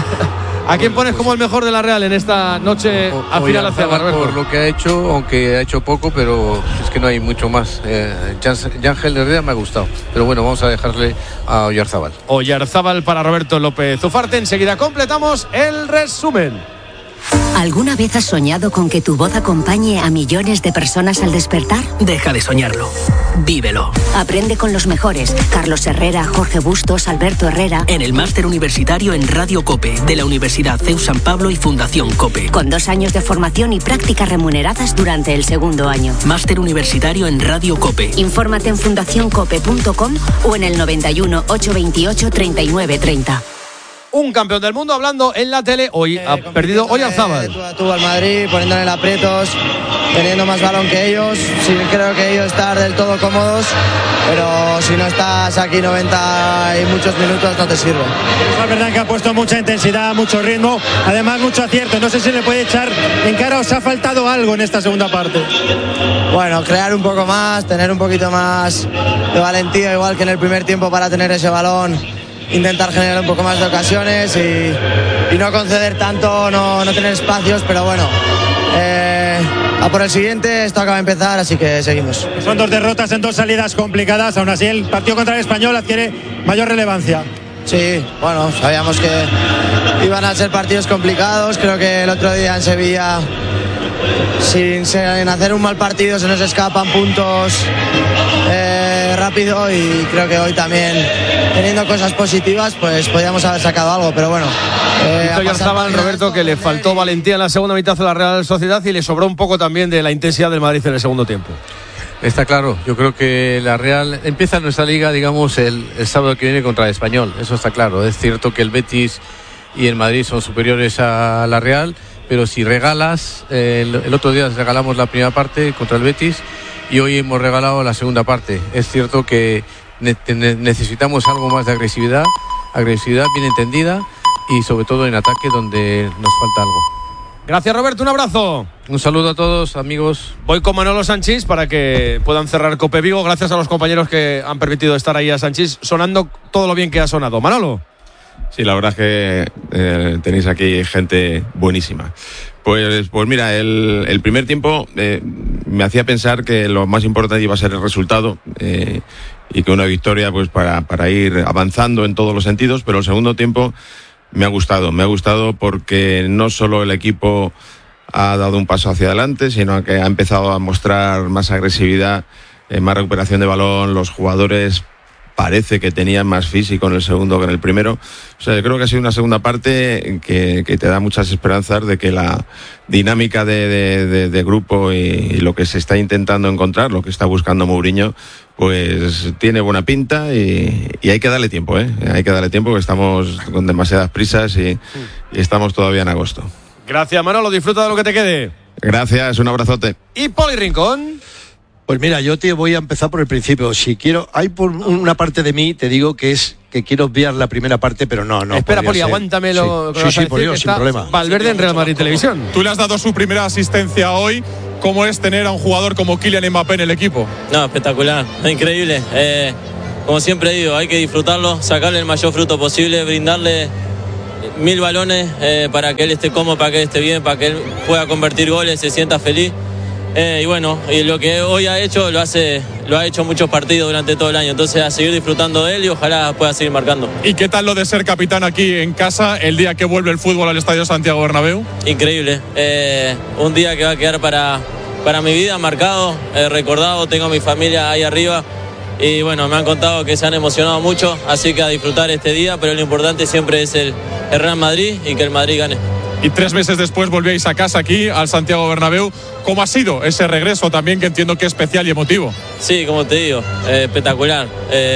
¿A quién pones como el mejor de la Real en esta noche a final hacia Roberto? Por lo que ha hecho, aunque ha hecho poco, pero es que no hay mucho más. Yángel Herrera me ha gustado, pero bueno, vamos a dejarle a Oyarzábal. Oyarzábal para Roberto López Ufarte. Enseguida completamos el resumen. ¿Alguna vez has soñado con que tu voz acompañe a millones de personas al despertar? Deja de soñarlo. Vívelo. Aprende con los mejores. Carlos Herrera, Jorge Bustos, Alberto Herrera. En el máster universitario en Radio COPE de la Universidad CEU San Pablo y Fundación COPE. Con 2 años de formación y prácticas remuneradas durante el 2º año. Máster universitario en Radio COPE. Infórmate en fundacioncope.com o en el 91 828 3930. Un campeón del mundo hablando en la tele. Hoy ha perdido Oyarzábal. Tú al Madrid, poniéndole en aprietos, teniendo más balón que ellos. Sí, creo que ellos están del todo cómodos, pero si no estás aquí 90 y muchos minutos no te sirve. Es verdad que ha puesto mucha intensidad, mucho ritmo, además mucho acierto. No sé si le puede echar en cara o os ha faltado algo en esta segunda parte. Bueno, crear un poco más, tener un poquito más de valentía, igual que en el primer tiempo, para tener ese balón. Intentar generar un poco más de ocasiones y no conceder tanto, no tener espacios, pero bueno, a por el siguiente. Esto acaba de empezar, así que seguimos. Son 2 derrotas en 2 salidas complicadas, aún así el partido contra el Español adquiere mayor relevancia. Sí, bueno, sabíamos que iban a ser partidos complicados. Creo que el otro día en Sevilla, sin hacer un mal partido, se nos escapan puntos rápido, y creo que hoy también, teniendo cosas positivas, pues podíamos haber sacado algo, pero bueno. Oyarzábal, Roberto, que le faltó valentía en la segunda mitad de la Real Sociedad y le sobró un poco también de la intensidad del Madrid en el segundo tiempo. Está claro, yo creo que la Real empieza nuestra liga, digamos, el sábado que viene contra el Español, eso está claro. Es cierto que el Betis y el Madrid son superiores a la Real, pero si regalas, el otro día regalamos la primera parte contra el Betis y hoy hemos regalado la segunda parte. Es cierto que necesitamos algo más de agresividad bien entendida y sobre todo en ataque, donde nos falta algo. Gracias, Roberto, un abrazo. Un saludo a todos, amigos. Voy con Manolo Sanchís para que puedan cerrar Cope Vigo. Gracias a los compañeros que han permitido estar ahí a Sanchís, sonando todo lo bien que ha sonado. Manolo. Sí, la verdad es que tenéis aquí gente buenísima. Pues mira, el primer tiempo me hacía pensar que lo más importante iba a ser el resultado y que una victoria pues para ir avanzando en todos los sentidos, pero el segundo tiempo me ha gustado porque no solo el equipo ha dado un paso hacia adelante, sino que ha empezado a mostrar más agresividad, más recuperación de balón. Los jugadores parece que tenían más físico en el segundo que en el primero. O sea, yo creo que ha sido una segunda parte que te da muchas esperanzas de que la dinámica de grupo y lo que se está intentando encontrar, lo que está buscando Mourinho, pues tiene buena pinta y hay que darle tiempo, hay que darle tiempo, que estamos con demasiadas prisas y estamos todavía en agosto. Gracias, Manolo, disfruta de lo que te quede. Gracias, un abrazote. ¿Y Poli Rincón? Pues mira, yo te voy a empezar por el principio. Si quiero, hay por una parte de mí, te digo que es que quiero obviar la primera parte, pero no. Espera, Poli, aguántamelo. Sí, por Dios, sin problema. Valverde en Real Madrid Televisión. Tú le has dado su primera asistencia hoy. ¿Cómo es tener a un jugador como Kylian Mbappé en el equipo? No, espectacular, increíble. Como siempre digo, hay que disfrutarlo, sacarle el mayor fruto posible, brindarle 1000 balones para que él esté cómodo, para que él esté bien, para que él pueda convertir goles, se sienta feliz. Y bueno, y lo que hoy ha hecho, lo ha hecho muchos partidos durante todo el año. Entonces, a seguir disfrutando de él y ojalá pueda seguir marcando. ¿Y qué tal lo de ser capitán aquí en casa el día que vuelve el fútbol al Estadio Santiago Bernabéu? Increíble. Un día que va a quedar para mi vida marcado, recordado. Tengo a mi familia ahí arriba. Y bueno, me han contado que se han emocionado mucho, así que a disfrutar este día, pero lo importante siempre es el Real Madrid y que el Madrid gane. Y 3 meses después volvíais a casa aquí, al Santiago Bernabéu. ¿Cómo ha sido ese regreso también, que entiendo que es especial y emotivo? Sí, como te digo, espectacular.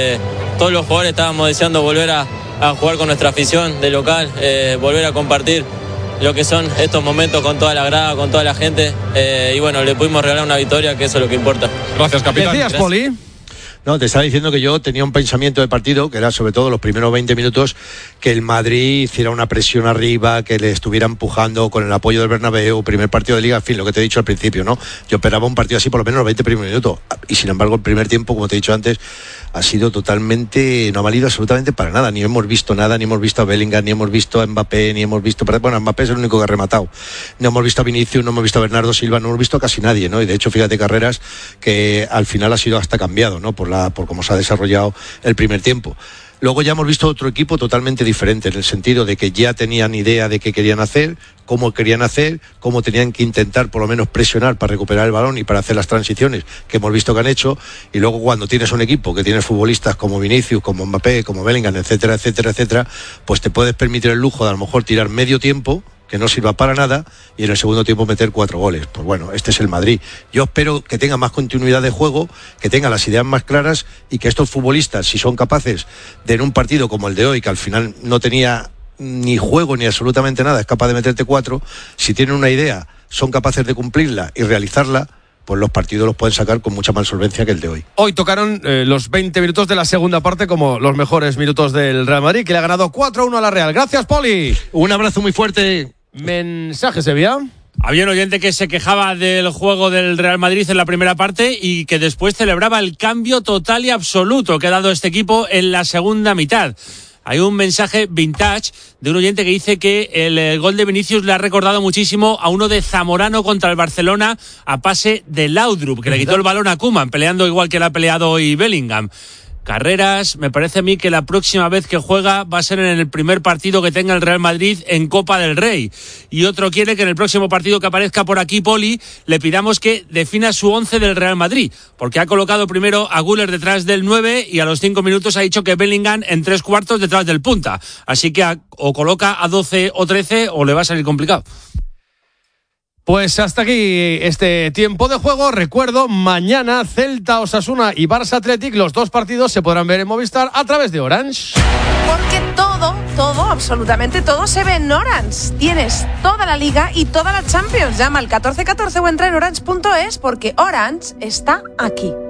Todos los jugadores estábamos deseando volver a jugar con nuestra afición de local, volver a compartir lo que son estos momentos con toda la grada, con toda la gente. Y bueno, le pudimos regalar una victoria, que eso es lo que importa. Gracias, capitán. ¿Decías, Poli? No, te estaba diciendo que yo tenía un pensamiento de partido, que era sobre todo los primeros 20 minutos, que el Madrid hiciera una presión arriba, que le estuviera empujando con el apoyo del Bernabéu, primer partido de Liga, en fin, lo que te he dicho al principio, ¿no? Yo esperaba un partido así por lo menos los 20 primeros minutos. Y sin embargo, el primer tiempo, como te he dicho antes, ha sido totalmente, no ha valido absolutamente para nada. Ni hemos visto nada, ni hemos visto a Bellingham, ni hemos visto a Mbappé, ni hemos visto... Bueno, Mbappé es el único que ha rematado. No hemos visto a Vinicius, no hemos visto a Bernardo Silva, no hemos visto a casi nadie, ¿no? Y de hecho, fíjate, Carreras, que al final ha sido hasta cambiado, ¿no? Por cómo se ha desarrollado el primer tiempo. Luego ya hemos visto otro equipo totalmente diferente, en el sentido de que ya tenían idea de qué querían hacer, cómo tenían que intentar por lo menos presionar para recuperar el balón y para hacer las transiciones que hemos visto que han hecho. Y luego, cuando tienes un equipo que tiene futbolistas como Vinicius, como Mbappé, como Bellingham, etcétera, etcétera, etcétera, pues te puedes permitir el lujo de a lo mejor tirar medio tiempo que no sirva para nada y en el segundo tiempo meter 4 goles. Pues bueno, este es el Madrid. Yo espero que tenga más continuidad de juego, que tenga las ideas más claras y que estos futbolistas, si son capaces de, en un partido como el de hoy, que al final no tenía ni juego ni absolutamente nada, es capaz de meterte 4, si tienen una idea, son capaces de cumplirla y realizarla, pues los partidos los pueden sacar con mucha más solvencia que el de hoy. Hoy tocaron los 20 minutos de la segunda parte como los mejores minutos del Real Madrid, que le ha ganado 4-1 a la Real. Gracias, Poli. Un abrazo muy fuerte. Mensaje, Sevilla. Había un oyente que se quejaba del juego del Real Madrid en la primera parte y que después celebraba el cambio total y absoluto que ha dado este equipo en la segunda mitad. Hay un mensaje vintage de un oyente que dice que el gol de Vinicius le ha recordado muchísimo a uno de Zamorano contra el Barcelona a pase de Laudrup, que le quitó el balón a Koeman, peleando igual que le ha peleado hoy Bellingham. Carreras, me parece a mí que la próxima vez que juega va a ser en el primer partido que tenga el Real Madrid en Copa del Rey. Y otro quiere que en el próximo partido que aparezca por aquí, Poli, le pidamos que defina su 11 del Real Madrid, porque ha colocado primero a Güler detrás del 9 y a los 5 minutos ha dicho que Bellingham en 3/4 detrás del punta. Así que o coloca a 12 o 13 o le va a salir complicado. Pues hasta aquí este tiempo de juego. Recuerdo, mañana Celta, Osasuna y Barça Athletic, los 2 partidos se podrán ver en Movistar a través de Orange. Porque todo, absolutamente todo se ve en Orange. Tienes toda la Liga y toda la Champions. Llama al 1414 o entra en orange.es porque Orange está aquí.